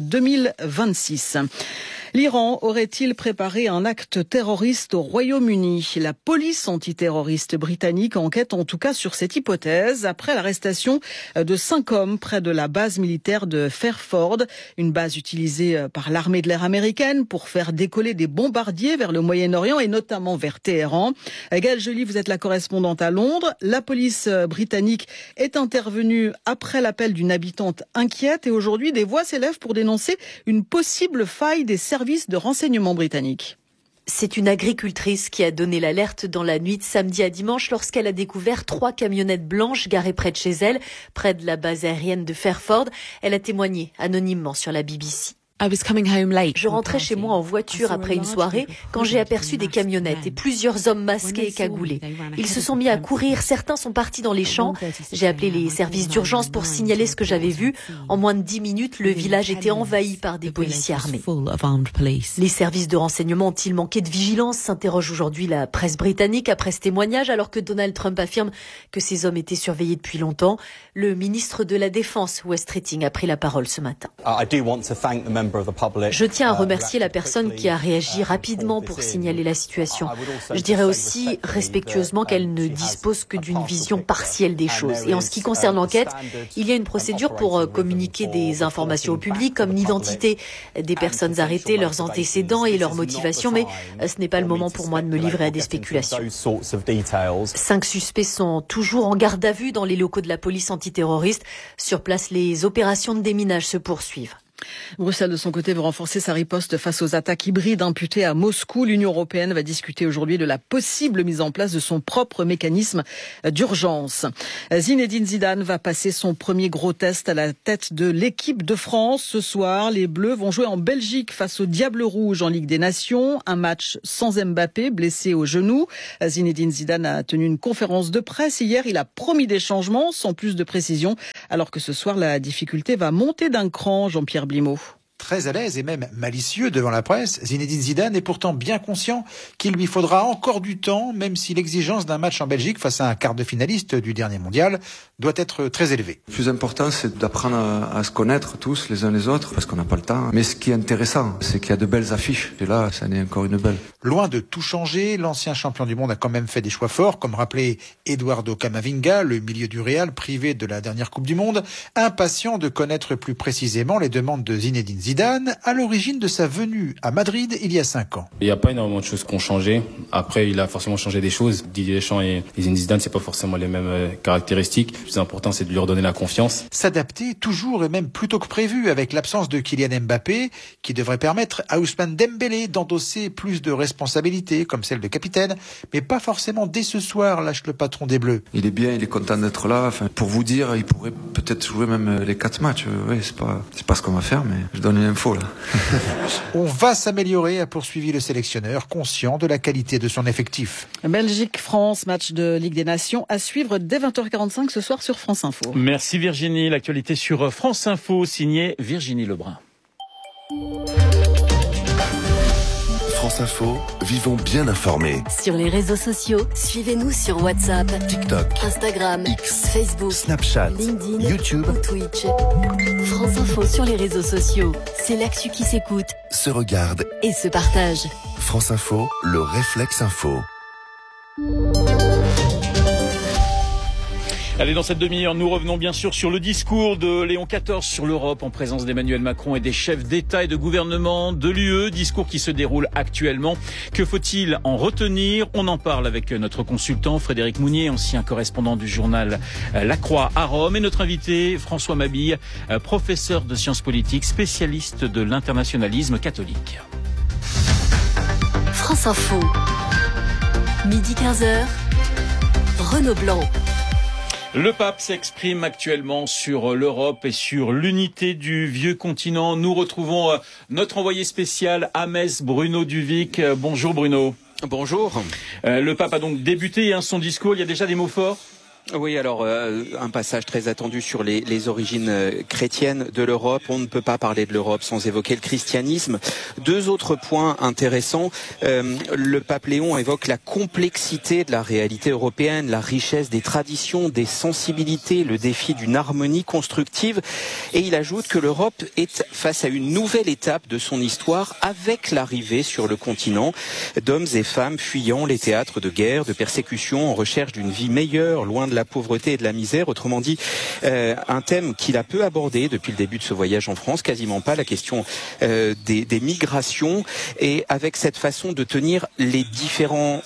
Speaker 17: 2026. L'Iran aurait-il préparé un acte terroriste au Royaume-Uni? La police antiterroriste britannique enquête en tout cas sur cette hypothèse après l'arrestation de 5 hommes près de la base militaire de Fairford, une base utilisée par l'armée de l'air américaine pour faire décoller des bombardiers vers le Moyen-Orient et notamment vers Téhéran. Gaëlle Joly, vous êtes la correspondante à Londres. La police britannique est intervenue après l'appel d'une habitante inquiète et aujourd'hui des voix s'élèvent pour dénoncer une possible faille des services de renseignement britanniques.
Speaker 22: C'est une agricultrice qui a donné l'alerte dans la nuit de samedi à dimanche lorsqu'elle a découvert 3 camionnettes blanches garées près de chez elle, près de la base aérienne de Fairford. Elle a témoigné anonymement sur la BBC. Je rentrais chez moi en voiture après une soirée quand j'ai aperçu des camionnettes et plusieurs hommes masqués et cagoulés. Ils se sont mis à courir, certains sont partis dans les champs. J'ai appelé les services d'urgence pour signaler ce que j'avais vu. En moins de 10 minutes, le village était envahi par des policiers armés. Les services de renseignement ont-ils manqué de vigilance, s'interroge aujourd'hui la presse britannique après ce témoignage, alors que Donald Trump affirme que ces hommes étaient surveillés depuis longtemps. Le ministre de la Défense, Wes Streeting, a pris la parole ce matin. Je tiens à remercier la personne qui a réagi rapidement pour signaler la situation. Je dirais aussi respectueusement qu'elle ne dispose que d'une vision partielle des choses. Et en ce qui concerne l'enquête, il y a une procédure pour communiquer des informations au public, comme l'identité des personnes arrêtées, leurs antécédents et leurs motivations, mais ce n'est pas le moment pour moi de me livrer à des spéculations. 5 suspects sont toujours en garde à vue dans les locaux de la police antiterroriste. Sur place, les opérations de déminage se poursuivent.
Speaker 17: Bruxelles, de son côté, veut renforcer sa riposte face aux attaques hybrides imputées à Moscou. L'Union européenne va discuter aujourd'hui de la possible mise en place de son propre mécanisme d'urgence. Zinedine Zidane va passer son premier gros test à la tête de l'équipe de France. Ce soir, les Bleus vont jouer en Belgique face aux Diables Rouges en Ligue des Nations. Un match sans Mbappé, blessé au genou. Zinedine Zidane a tenu une conférence de presse hier. Il a promis des changements, sans plus de précision, alors que ce soir, la difficulté va monter d'un cran. Jean-Pierre Blimaud.
Speaker 1: Très à l'aise et même malicieux devant la presse, Zinedine Zidane est pourtant bien conscient qu'il lui faudra encore du temps, même si l'exigence d'un match en Belgique face à un quart de finaliste du dernier mondial doit être très élevée.
Speaker 3: Le plus important, c'est d'apprendre à se connaître tous les uns les autres, parce qu'on n'a pas le temps. Mais ce qui est intéressant, c'est qu'il y a de belles affiches. Et là, ça en est encore une belle.
Speaker 1: Loin de tout changer, l'ancien champion du monde a quand même fait des choix forts, comme rappelé Eduardo Camavinga, le milieu du Real, privé de la dernière Coupe du Monde, impatient de connaître plus précisément les demandes de Zinedine Zidane, à l'origine de sa venue à Madrid il y a 5 ans.
Speaker 23: Il n'y a pas énormément de choses qui ont changé. Après, il a forcément changé des choses. Didier Deschamps et Zinedine Zidane, c'est pas forcément les mêmes caractéristiques. Le plus important, c'est de lui redonner la confiance.
Speaker 1: S'adapter toujours et même plus tôt que prévu, avec l'absence de Kylian Mbappé, qui devrait permettre à Ousmane Dembélé d'endosser plus de responsabilités, comme celle de capitaine, mais pas forcément dès ce soir, lâche le patron des Bleus.
Speaker 3: Il est bien, il est content d'être là. Enfin, pour vous dire, il pourrait peut-être jouer même les 4 matchs. Oui, c'est pas ce qu'on va faire, mais je donne une info là.
Speaker 1: On va s'améliorer, a poursuivi le sélectionneur, conscient de la qualité de son effectif.
Speaker 17: Belgique-France, match de Ligue des Nations à suivre dès 20h45 ce soir sur France Info.
Speaker 16: Merci Virginie. L'actualité sur France Info, signée Virginie Lebrun.
Speaker 24: France Info, vivons bien informés.
Speaker 5: Sur les réseaux sociaux, suivez-nous sur WhatsApp,
Speaker 24: TikTok,
Speaker 5: Instagram,
Speaker 24: X,
Speaker 5: Facebook,
Speaker 24: Snapchat,
Speaker 5: LinkedIn,
Speaker 24: YouTube
Speaker 5: ou Twitch. France Info sur les réseaux sociaux, c'est l'actu qui s'écoute,
Speaker 24: se regarde
Speaker 5: et se partage.
Speaker 24: France Info, le réflexe info.
Speaker 16: Allez, dans cette demi-heure, nous revenons bien sûr sur le discours de Léon XIV sur l'Europe en présence d'Emmanuel Macron et des chefs d'État et de gouvernement de l'UE. Discours qui se déroule actuellement. Que faut-il en retenir? On en parle avec notre consultant Frédéric Mounier, ancien correspondant du journal La Croix à Rome, et notre invité François Mabille, professeur de sciences politiques, spécialiste de l'internationalisme catholique.
Speaker 5: France Info, midi 15h, Renaud Blanc.
Speaker 16: Le pape s'exprime actuellement sur l'Europe et sur l'unité du vieux continent. Nous retrouvons notre envoyé spécial à Metz, Bruno Duvic. Bonjour Bruno.
Speaker 7: Bonjour.
Speaker 16: Le pape a donc débuté son discours. Il y a déjà des mots forts?
Speaker 7: Oui, alors un passage très attendu sur les origines chrétiennes de l'Europe. On ne peut pas parler de l'Europe sans évoquer le christianisme. 2 autres points intéressants. Le pape Léon évoque la complexité de la réalité européenne, la richesse des traditions, des sensibilités, le défi d'une harmonie constructive. Et il ajoute que l'Europe est face à une nouvelle étape de son histoire, avec l'arrivée sur le continent d'hommes et femmes fuyant les théâtres de guerre, de persécution, en recherche d'une vie meilleure, loin de la pauvreté et de la misère. Autrement dit, un thème qu'il a peu abordé depuis le début de ce voyage en France, quasiment pas, la question des migrations, et avec cette façon de tenir les différents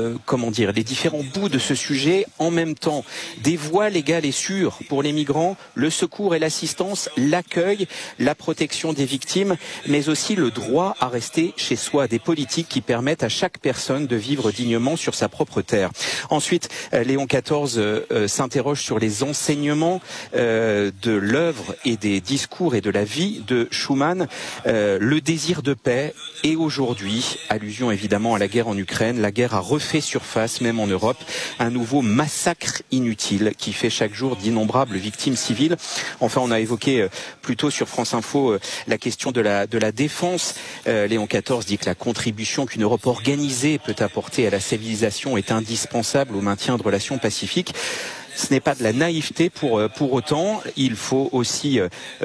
Speaker 7: les différents bouts de ce sujet en même temps. Des voies légales et sûres pour les migrants, le secours et l'assistance, l'accueil, la protection des victimes, mais aussi le droit à rester chez soi, des politiques qui permettent à chaque personne de vivre dignement sur sa propre terre. Ensuite, Léon XIV s'interroge sur les enseignements de l'œuvre et des discours et de la vie de Schuman, le désir de paix. Et aujourd'hui, allusion évidemment à la guerre en Ukraine, la guerre a refait surface même en Europe, un nouveau massacre inutile qui fait chaque jour d'innombrables victimes civiles. Enfin, on a évoqué plus tôt sur France Info la question de la défense. Léon XIV dit que la contribution qu'une Europe organisée peut apporter à la civilisation est indispensable au maintien de relations pacifiques. Ce n'est pas de la naïveté pour autant. Il faut aussi,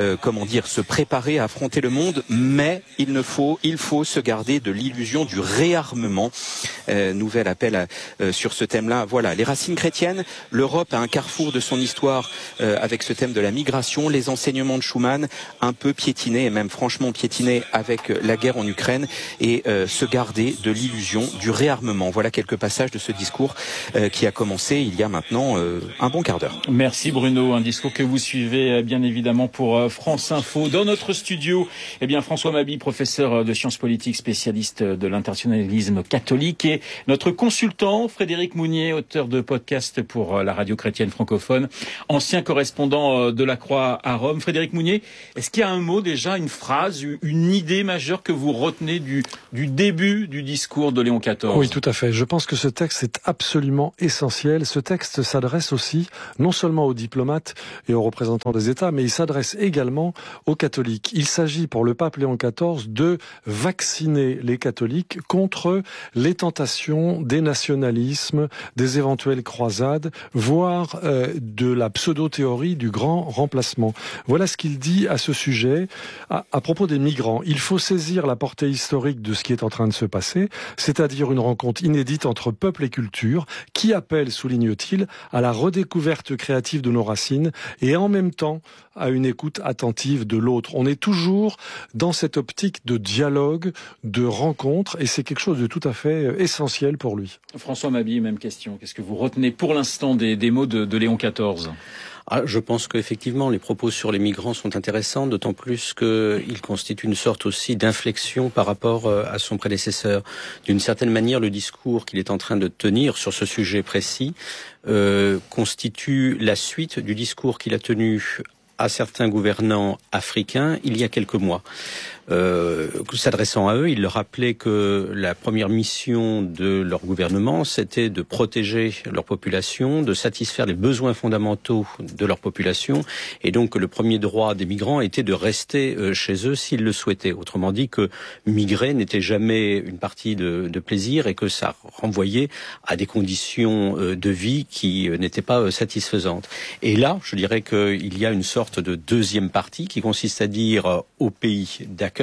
Speaker 7: se préparer à affronter le monde, mais il faut se garder de l'illusion du réarmement. Nouvel appel sur ce thème-là. Voilà, les racines chrétiennes. L'Europe a un carrefour de son histoire avec ce thème de la migration. Les enseignements de Schuman, un peu piétinés, et même franchement piétinés avec la guerre en Ukraine, et se garder de l'illusion du réarmement. Voilà quelques passages de ce discours qui a commencé il y a maintenant un bon quart d'heure.
Speaker 16: Merci Bruno, un discours que vous suivez bien évidemment pour France Info. Dans notre studio, François Mabille, professeur de sciences politiques, spécialiste de l'internationalisme catholique, et notre consultant Frédéric Mounier, auteur de podcast pour la radio chrétienne francophone, ancien correspondant de la Croix à Rome. Frédéric Mounier, est-ce qu'il y a un mot déjà, une phrase, une idée majeure que vous retenez du début du discours de Léon XIV?
Speaker 8: Oui, tout à fait. Je pense que ce texte est absolument essentiel. Ce texte s'adresse aussi non seulement aux diplomates et aux représentants des États, mais il s'adresse également aux catholiques. Il s'agit pour le pape Léon XIV de vacciner les catholiques contre les tentations des nationalismes, des éventuelles croisades, voire de la pseudo-théorie du grand remplacement. Voilà ce qu'il dit à ce sujet à propos des migrants. Il faut saisir la portée historique de ce qui est en train de se passer, c'est-à-dire une rencontre inédite entre peuple et culture qui appelle, souligne-t-il, à la redécouverte créative de nos racines et en même temps à une écoute attentive de l'autre. On est toujours dans cette optique de dialogue, de rencontre, et c'est quelque chose de tout à fait essentiel pour lui.
Speaker 16: François Mabille, même question. Qu'est-ce que vous retenez pour l'instant des mots de Léon XIV ?
Speaker 13: Je pense qu'effectivement, les propos sur les migrants sont intéressants, d'autant plus qu'ils constituent une sorte aussi d'inflexion par rapport à son prédécesseur. D'une certaine manière, le discours qu'il est en train de tenir sur ce sujet précis constitue la suite du discours qu'il a tenu à certains gouvernants africains il y a quelques mois. S'adressant à eux, il leur rappelait que la première mission de leur gouvernement, c'était de protéger leur population, de satisfaire les besoins fondamentaux de leur population, et donc que le premier droit des migrants était de rester chez eux s'ils le souhaitaient. Autrement dit, que migrer n'était jamais une partie de plaisir et que ça renvoyait à des conditions de vie qui n'étaient pas satisfaisantes. Et là, je dirais qu'il y a une sorte de deuxième partie qui consiste à dire aux pays d'accueil,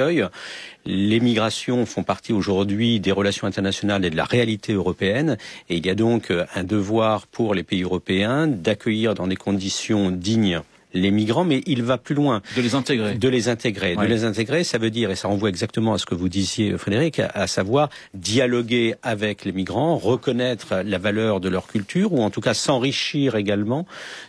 Speaker 13: les migrations font partie aujourd'hui des relations internationales et de la réalité européenne, et il y a donc un devoir pour les pays européens d'accueillir dans des conditions dignes les migrants, mais il va plus loin.
Speaker 16: De les intégrer.
Speaker 13: Ouais. De les intégrer, ça veut dire, et ça renvoie exactement à ce que vous disiez, Frédéric, à savoir dialoguer avec les migrants, reconnaître la valeur de leur culture, ou en tout cas s'enrichir également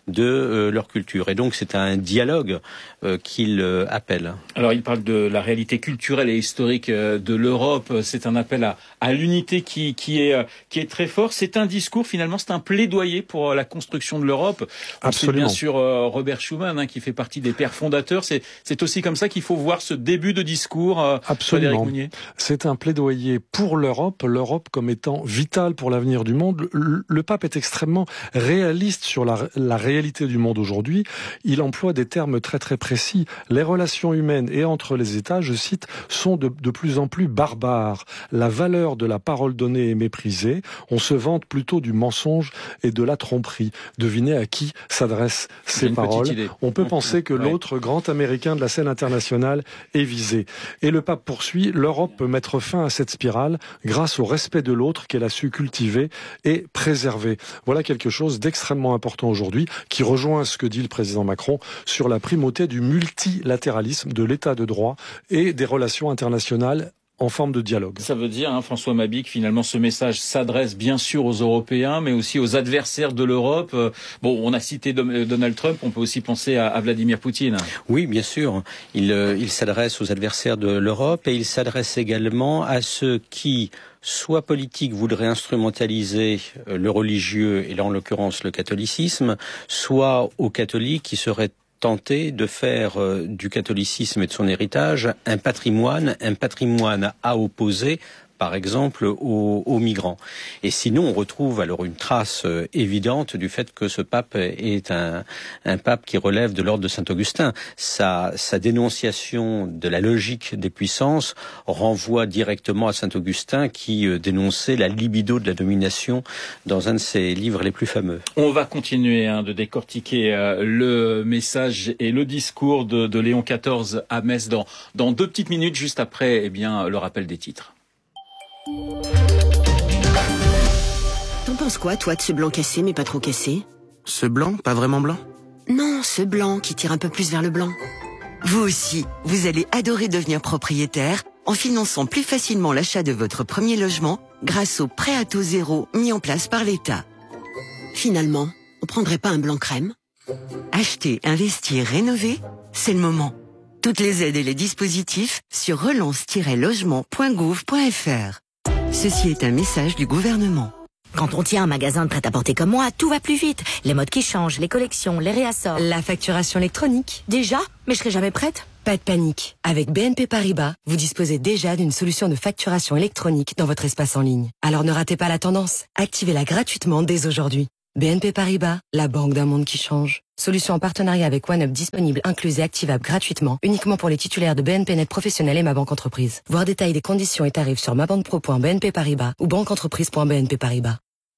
Speaker 13: de leur culture. Et donc c'est un dialogue qu'il appelle.
Speaker 16: Alors il parle de la réalité culturelle et historique de l'Europe. C'est un appel à l'unité qui est très fort. C'est un discours, finalement, c'est un plaidoyer pour la construction de l'Europe.
Speaker 8: Absolument.
Speaker 16: C'est bien sûr Robert Schuman, qui fait partie des pères fondateurs. C'est aussi comme ça qu'il faut voir ce début de discours, Frédéric Mounier.
Speaker 8: C'est un plaidoyer pour l'Europe comme étant vitale pour l'avenir du monde. Le pape est extrêmement réaliste sur la réalité du monde aujourd'hui. Il emploie des termes très très précis. Les relations humaines et entre les États, je cite, sont de plus en plus barbares. La valeur de la parole donnée est méprisée. On se vante plutôt du mensonge et de la tromperie. Devinez à qui s'adressent ces paroles. On peut penser que l'autre grand américain de la scène internationale est visé. Et le pape poursuit, l'Europe peut mettre fin à cette spirale grâce au respect de l'autre qu'elle a su cultiver et préserver. Voilà quelque chose d'extrêmement important aujourd'hui qui rejoint ce que dit le président Macron sur la primauté du multilatéralisme, de l'état de droit et des relations internationales en forme de dialogue.
Speaker 16: Ça veut dire, François Mabille, que finalement ce message s'adresse bien sûr aux Européens, mais aussi aux adversaires de l'Europe. On a cité Donald Trump, on peut aussi penser à Vladimir Poutine.
Speaker 13: Oui, bien sûr. Il s'adresse aux adversaires de l'Europe et il s'adresse également à ceux qui, soit politiques, voudraient instrumentaliser le religieux, et là en l'occurrence le catholicisme, soit aux catholiques qui seraient tenter de faire du catholicisme et de son héritage un patrimoine à opposer, par exemple, aux migrants. Et sinon, on retrouve alors une trace évidente du fait que ce pape est un pape qui relève de l'ordre de Saint-Augustin. Sa dénonciation de la logique des puissances renvoie directement à Saint-Augustin qui dénonçait la libido de la domination dans un de ses livres les plus fameux.
Speaker 16: On va continuer de décortiquer le message et le discours de Léon XIV à Metz dans 2 petites minutes, juste après le rappel des titres.
Speaker 9: T'en penses quoi, toi, de ce blanc cassé, mais pas trop cassé?
Speaker 6: Ce blanc, pas vraiment blanc?
Speaker 9: Non, ce blanc qui tire un peu plus vers le blanc.
Speaker 11: Vous aussi, vous allez adorer devenir propriétaire en finançant plus facilement l'achat de votre premier logement grâce au prêt à taux zéro mis en place par l'État.
Speaker 9: Finalement, On prendrait pas un blanc crème?
Speaker 11: Acheter, investir, rénover, c'est le moment. Toutes les aides et les dispositifs sur relance-logement.gouv.fr. Ceci est un message du gouvernement.
Speaker 4: Quand on tient un magasin de prêt-à-porter comme moi, tout va plus vite. Les modes qui changent, les collections, les réassorts.
Speaker 10: La facturation électronique.
Speaker 4: Déjà? Mais je serai jamais prête.
Speaker 10: Pas de panique. Avec BNP Paribas, vous disposez déjà d'une solution de facturation électronique dans votre espace en ligne. Alors ne ratez pas la tendance. Activez-la gratuitement dès aujourd'hui. BNP Paribas, la banque d'un monde qui change. Solution en partenariat avec OneUp disponible, incluse et activable gratuitement, uniquement pour les titulaires de BNP Net Professionnel et Ma Banque Entreprise. Voir détail des conditions et tarifs sur mabanquepro.bnp Paribas ou banqueentreprise.bnp Paribas.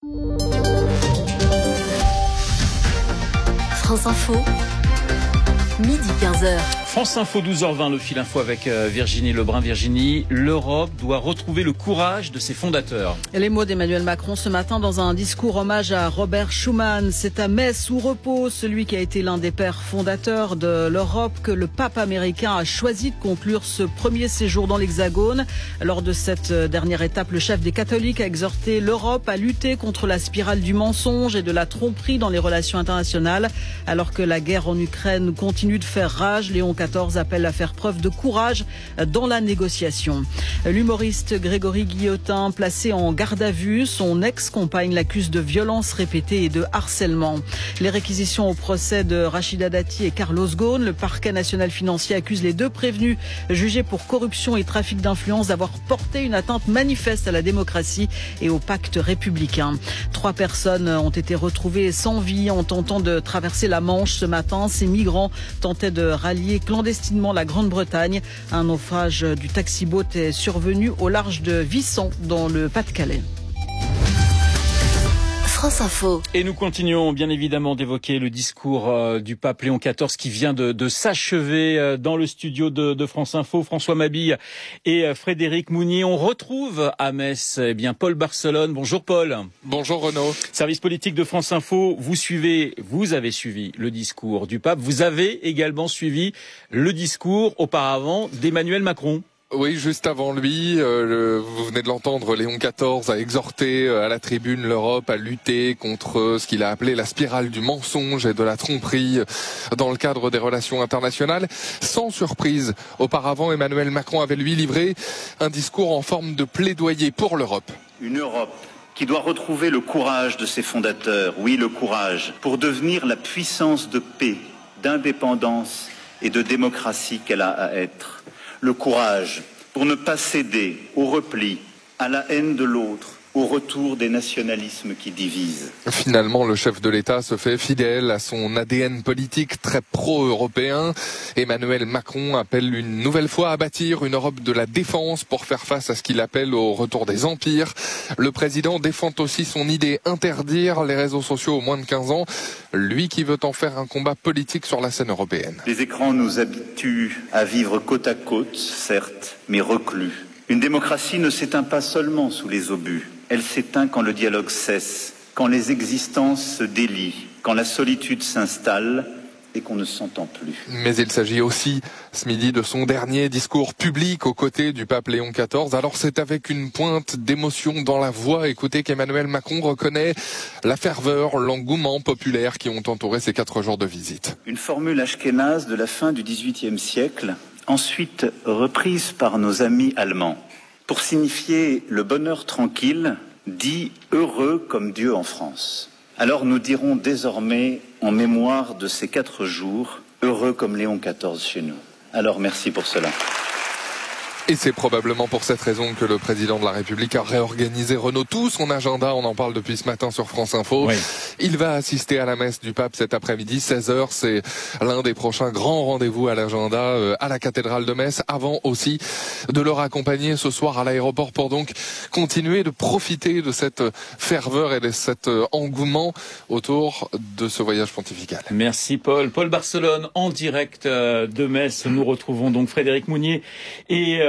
Speaker 22: France Info, midi 15h.
Speaker 16: France Info 12h20, le fil info avec Virginie Lebrun. Virginie, l'Europe doit retrouver le courage de ses fondateurs.
Speaker 17: Et les mots d'Emmanuel Macron ce matin dans un discours hommage à Robert Schuman. C'est à Metz où repose celui qui a été l'un des pères fondateurs de l'Europe que le pape américain a choisi de conclure ce premier séjour dans l'Hexagone. Lors de cette dernière étape, le chef des catholiques a exhorté l'Europe à lutter contre la spirale du mensonge et de la tromperie dans les relations internationales. Alors que la guerre en Ukraine continue de faire rage, Léon XIV appelle à faire preuve de courage dans la négociation. L'humoriste Grégory Guillotin, placé en garde à vue, son ex-compagne l'accuse de violences répétées et de harcèlement. Les réquisitions au procès de Rachida Dati et Carlos Ghosn, le parquet national financier accuse les deux prévenus jugés pour corruption et trafic d'influence d'avoir porté une atteinte manifeste à la démocratie et au pacte républicain. 3 personnes ont été retrouvées sans vie en tentant de traverser la Manche ce matin. Ces migrants tentaient de rallier clandestinement la Grande-Bretagne. Un naufrage du taxi-boat est survenu au large de Wissant dans le Pas-de-Calais.
Speaker 22: France Info.
Speaker 16: Et nous continuons bien évidemment d'évoquer le discours du pape Léon XIV qui vient de s'achever dans le studio de France Info. François Mabille et Frédéric Mounier. On retrouve à Metz Paul Barcelone. Bonjour Paul.
Speaker 12: Bonjour Renaud.
Speaker 16: Service politique de France Info, vous avez suivi le discours du pape. Vous avez également suivi le discours auparavant d'Emmanuel Macron.
Speaker 12: Oui, juste avant lui, vous venez de l'entendre, Léon XIV a exhorté à la tribune l'Europe à lutter contre ce qu'il a appelé la spirale du mensonge et de la tromperie dans le cadre des relations internationales. Sans surprise, auparavant, Emmanuel Macron avait lui livré un discours en forme de plaidoyer pour l'Europe.
Speaker 14: Une Europe qui doit retrouver le courage de ses fondateurs, oui le courage, pour devenir la puissance de paix, d'indépendance et de démocratie qu'elle a à être. Le courage pour ne pas céder au repli, à la haine de l'autre, au retour des nationalismes qui divisent.
Speaker 12: Finalement, le chef de l'État se fait fidèle à son ADN politique très pro-européen. Emmanuel Macron appelle une nouvelle fois à bâtir une Europe de la défense pour faire face à ce qu'il appelle au retour des empires. Le président défend aussi son idée interdire les réseaux sociaux aux moins de 15 ans, lui qui veut en faire un combat politique sur la scène européenne.
Speaker 14: Les écrans nous habituent à vivre côte à côte, certes, mais reclus. Une démocratie ne s'éteint pas seulement sous les obus. Elle s'éteint quand le dialogue cesse, quand les existences se délient, quand la solitude s'installe et qu'on ne s'entend plus.
Speaker 12: Mais il s'agit aussi ce midi de son dernier discours public aux côtés du pape Léon XIV. Alors c'est avec une pointe d'émotion dans la voix, écoutez, qu'Emmanuel Macron reconnaît la ferveur, l'engouement populaire qui ont entouré ces 4 jours de visite.
Speaker 14: Une formule ashkénaze de la fin du XVIIIe siècle, ensuite reprise par nos amis allemands. Pour signifier le bonheur tranquille, dit heureux comme Dieu en France. Alors nous dirons désormais, en mémoire de ces 4 jours, heureux comme Léon XIV chez nous. Alors merci pour cela.
Speaker 12: Et c'est probablement pour cette raison que le président de la République a réorganisé, Renaud, tout son agenda. On en parle depuis ce matin sur France Info. Oui. Il va assister à la messe du pape cet après-midi, 16h. C'est l'un des prochains grands rendez-vous à l'agenda à la cathédrale de Metz, avant aussi de le raccompagner ce soir à l'aéroport pour donc continuer de profiter de cette ferveur et de cet engouement autour de ce voyage pontifical.
Speaker 16: Merci Paul. Paul Barcelone en direct de Metz. Nous retrouvons donc Frédéric Mounier et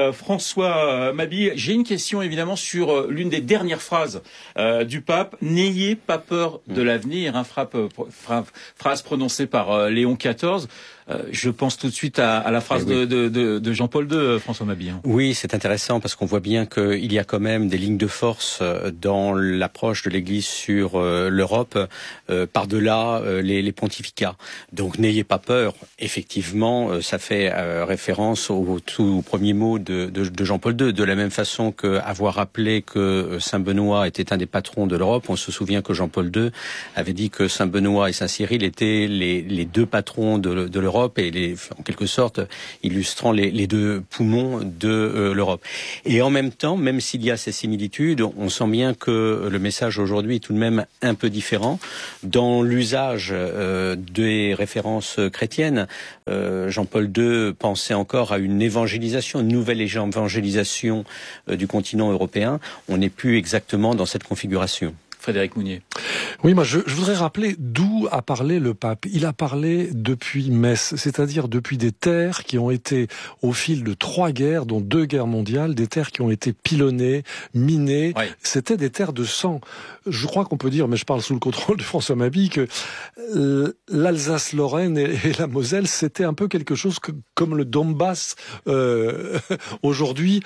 Speaker 16: François Mabille, j'ai une question évidemment sur l'une des dernières phrases du pape. N'ayez pas peur de l'avenir, phrase prononcée par Léon XIV. Je pense tout de suite à la phrase de Jean-Paul II, François Mabille.
Speaker 13: Oui, c'est intéressant parce qu'on voit bien qu'il y a quand même des lignes de force dans l'approche de l'Église sur l'Europe, par-delà les pontificats. Donc n'ayez pas peur. Effectivement, ça fait référence au tout premier mot de Jean-Paul II. De la même façon qu'avoir rappelé que Saint-Benoît était un des patrons de l'Europe, on se souvient que Jean-Paul II avait dit que Saint-Benoît et Saint-Cyril étaient les deux patrons de l'Europe et en quelque sorte illustrant les deux poumons de l'Europe. Et en même temps, même s'il y a ces similitudes, on sent bien que le message aujourd'hui est tout de même un peu différent. Dans l'usage des références chrétiennes, Jean-Paul II pensait encore à une évangélisation, une nouvelle évangélisation du continent européen. On n'est plus exactement dans cette configuration.
Speaker 16: Frédéric Mounier.
Speaker 8: Oui, moi je voudrais rappeler d'où a parlé le pape. Il a parlé depuis Metz, c'est-à-dire depuis des terres qui ont été, au fil de 3 guerres, dont 2 guerres mondiales, des terres qui ont été pilonnées, minées. Ouais. C'était des terres de sang. Je crois qu'on peut dire, mais je parle sous le contrôle de François Mabille, que l'Alsace-Lorraine et la Moselle, c'était un peu quelque chose comme le Donbass aujourd'hui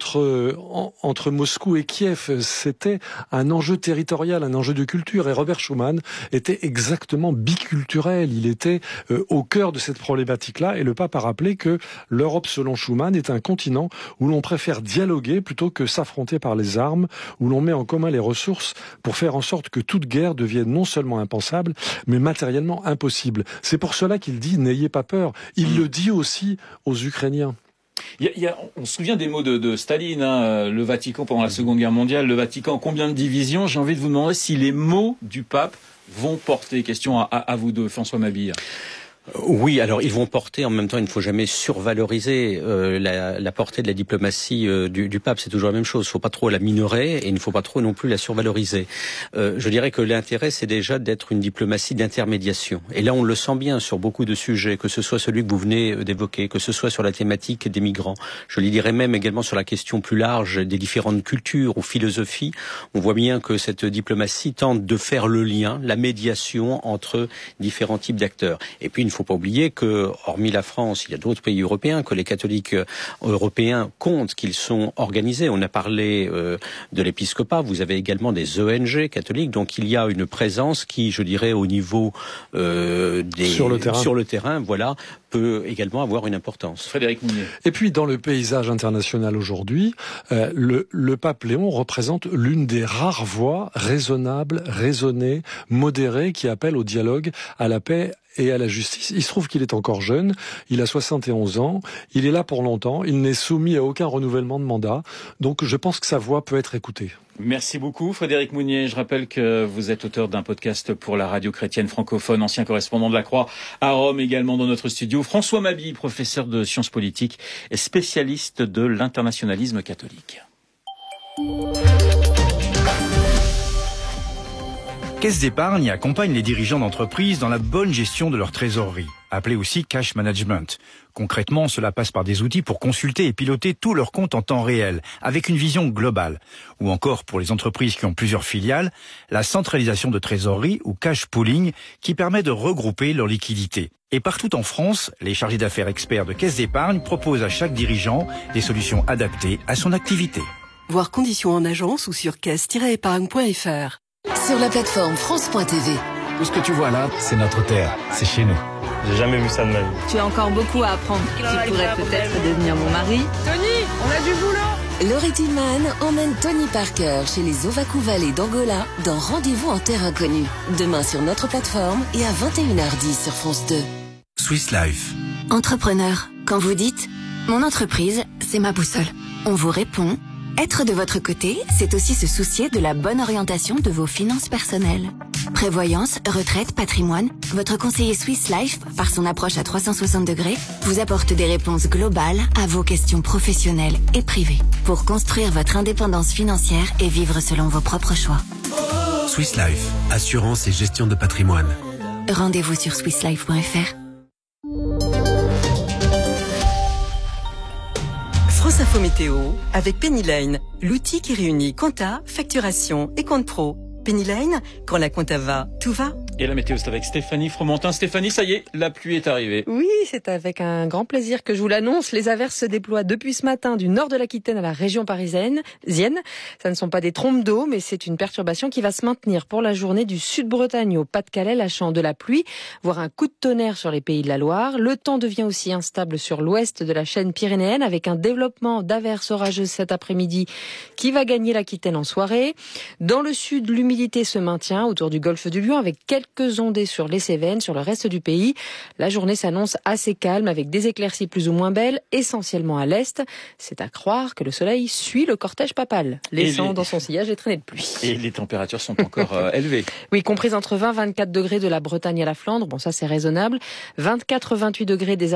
Speaker 8: entre Moscou et Kiev. C'était un enjeu territorial, un enjeu de culture. Et Robert Schuman était exactement biculturel. Il était au cœur de cette problématique-là. Et le pape a rappelé que l'Europe, selon Schuman, est un continent où l'on préfère dialoguer plutôt que s'affronter par les armes, où l'on met en commun les ressources pour faire en sorte que toute guerre devienne non seulement impensable, mais matériellement impossible. C'est pour cela qu'il dit « n'ayez pas peur ». Il le dit aussi aux Ukrainiens.
Speaker 16: On se souvient des mots de Staline, le Vatican pendant la Seconde Guerre mondiale, le Vatican, combien de divisions? J'ai envie de vous demander si les mots du pape vont porter. Question à vous deux, François Mabille.
Speaker 13: Oui, alors ils vont porter, en même temps il ne faut jamais survaloriser la portée de la diplomatie du pape, c'est toujours la même chose, il ne faut pas trop la minorer et il ne faut pas trop non plus la survaloriser. Je dirais que l'intérêt c'est déjà d'être une diplomatie d'intermédiation, et là on le sent bien sur beaucoup de sujets, que ce soit celui que vous venez d'évoquer, que ce soit sur la thématique des migrants, je le dirais même également sur la question plus large des différentes cultures ou philosophies. On voit bien que cette diplomatie tente de faire le lien, la médiation entre différents types d'acteurs. Et puis il ne faut pas oublier que, hormis la France, il y a d'autres pays européens, que les catholiques européens comptent, qu'ils sont organisés. On a parlé de l'épiscopat, vous avez également des ONG catholiques, donc il y a une présence qui, je dirais, au niveau sur le terrain, voilà, peut également avoir une importance.
Speaker 16: Frédéric Mounier.
Speaker 8: Et puis, dans le paysage international aujourd'hui, le pape Léon représente l'une des rares voix raisonnables, raisonnées, modérées, qui appellent au dialogue, à la paix et à la justice. Il se trouve qu'il est encore jeune, il a 71 ans, il est là pour longtemps, il n'est soumis à aucun renouvellement de mandat, donc je pense que sa voix peut être écoutée.
Speaker 16: Merci beaucoup Frédéric Mounier. Je rappelle que vous êtes auteur d'un podcast pour la radio chrétienne francophone, ancien correspondant de la Croix à Rome, également dans notre studio. François Mabille, professeur de sciences politiques et spécialiste de l'internationalisme catholique.
Speaker 2: Caisse d'épargne accompagne les dirigeants d'entreprises dans la bonne gestion de leur trésorerie, appelée aussi cash management. Concrètement, cela passe par des outils pour consulter et piloter tous leurs comptes en temps réel, avec une vision globale. Ou encore, pour les entreprises qui ont plusieurs filiales, la centralisation de trésorerie ou cash pooling qui permet de regrouper leurs liquidités. Et partout en France, les chargés d'affaires experts de Caisse d'épargne proposent à chaque dirigeant des solutions adaptées à son activité.
Speaker 15: Voir conditions en agence ou sur caisse-épargne.fr.
Speaker 5: Sur la plateforme France.tv.
Speaker 18: Tout ce que tu vois là, c'est notre terre, c'est chez nous.
Speaker 19: J'ai jamais vu ça de ma vie.
Speaker 25: Tu as encore beaucoup à apprendre. Tu pourrais peut-être devenir mon mari.
Speaker 26: Tony, on a du boulot.
Speaker 5: Laurie Tillman emmène Tony Parker chez les Ovaku Valley d'Angola dans Rendez-vous en terre inconnue. Demain sur notre plateforme et à 21h10 sur France 2.
Speaker 24: Swiss Life.
Speaker 27: Entrepreneur, quand vous dites « Mon entreprise, c'est ma boussole », on vous répond « Être de votre côté, c'est aussi se soucier de la bonne orientation de vos finances personnelles. » Prévoyance, retraite, patrimoine, votre conseiller Swiss Life, par son approche à 360 degrés, vous apporte des réponses globales à vos questions professionnelles et privées pour construire votre indépendance financière et vivre selon vos propres choix.
Speaker 24: Swiss Life, assurance et gestion de patrimoine.
Speaker 27: Rendez-vous sur swisslife.fr.
Speaker 10: France Info Météo avec Penny Lane, l'outil qui réunit compta, facturation et compte pro. Penny Lane, quand la compta va, tout va.
Speaker 16: Et la météo, c'est avec Stéphanie Fromentin. Stéphanie, ça y est, la pluie est arrivée.
Speaker 1: Oui, c'est avec un grand plaisir que je vous l'annonce. Les averses se déploient depuis ce matin du nord de l'Aquitaine à la région parisienne. Ça ne sont pas des trompes d'eau, mais c'est une perturbation qui va se maintenir pour la journée du Sud-Bretagne au Pas-de-Calais, lâchant de la pluie, voire un coup de tonnerre sur les pays de la Loire. Le temps devient aussi instable sur l'ouest de la chaîne pyrénéenne avec un développement d'averses orageuses cet après-midi qui va gagner l'Aquitaine en soirée. Dans le sud, l'humidité se maintient autour du golfe du Lion avec quelques ondées sur les Cévennes, sur le reste du pays. La journée s'annonce assez calme avec des éclaircies plus ou moins belles, essentiellement à l'est. C'est à croire que le soleil suit le cortège papal, laissant dans son sillage des traînées de pluie.
Speaker 16: Et les températures sont encore élevées.
Speaker 1: Oui, comprises entre 20 et 24 degrés de la Bretagne à la Flandre. Bon, ça c'est raisonnable. 24-28 degrés des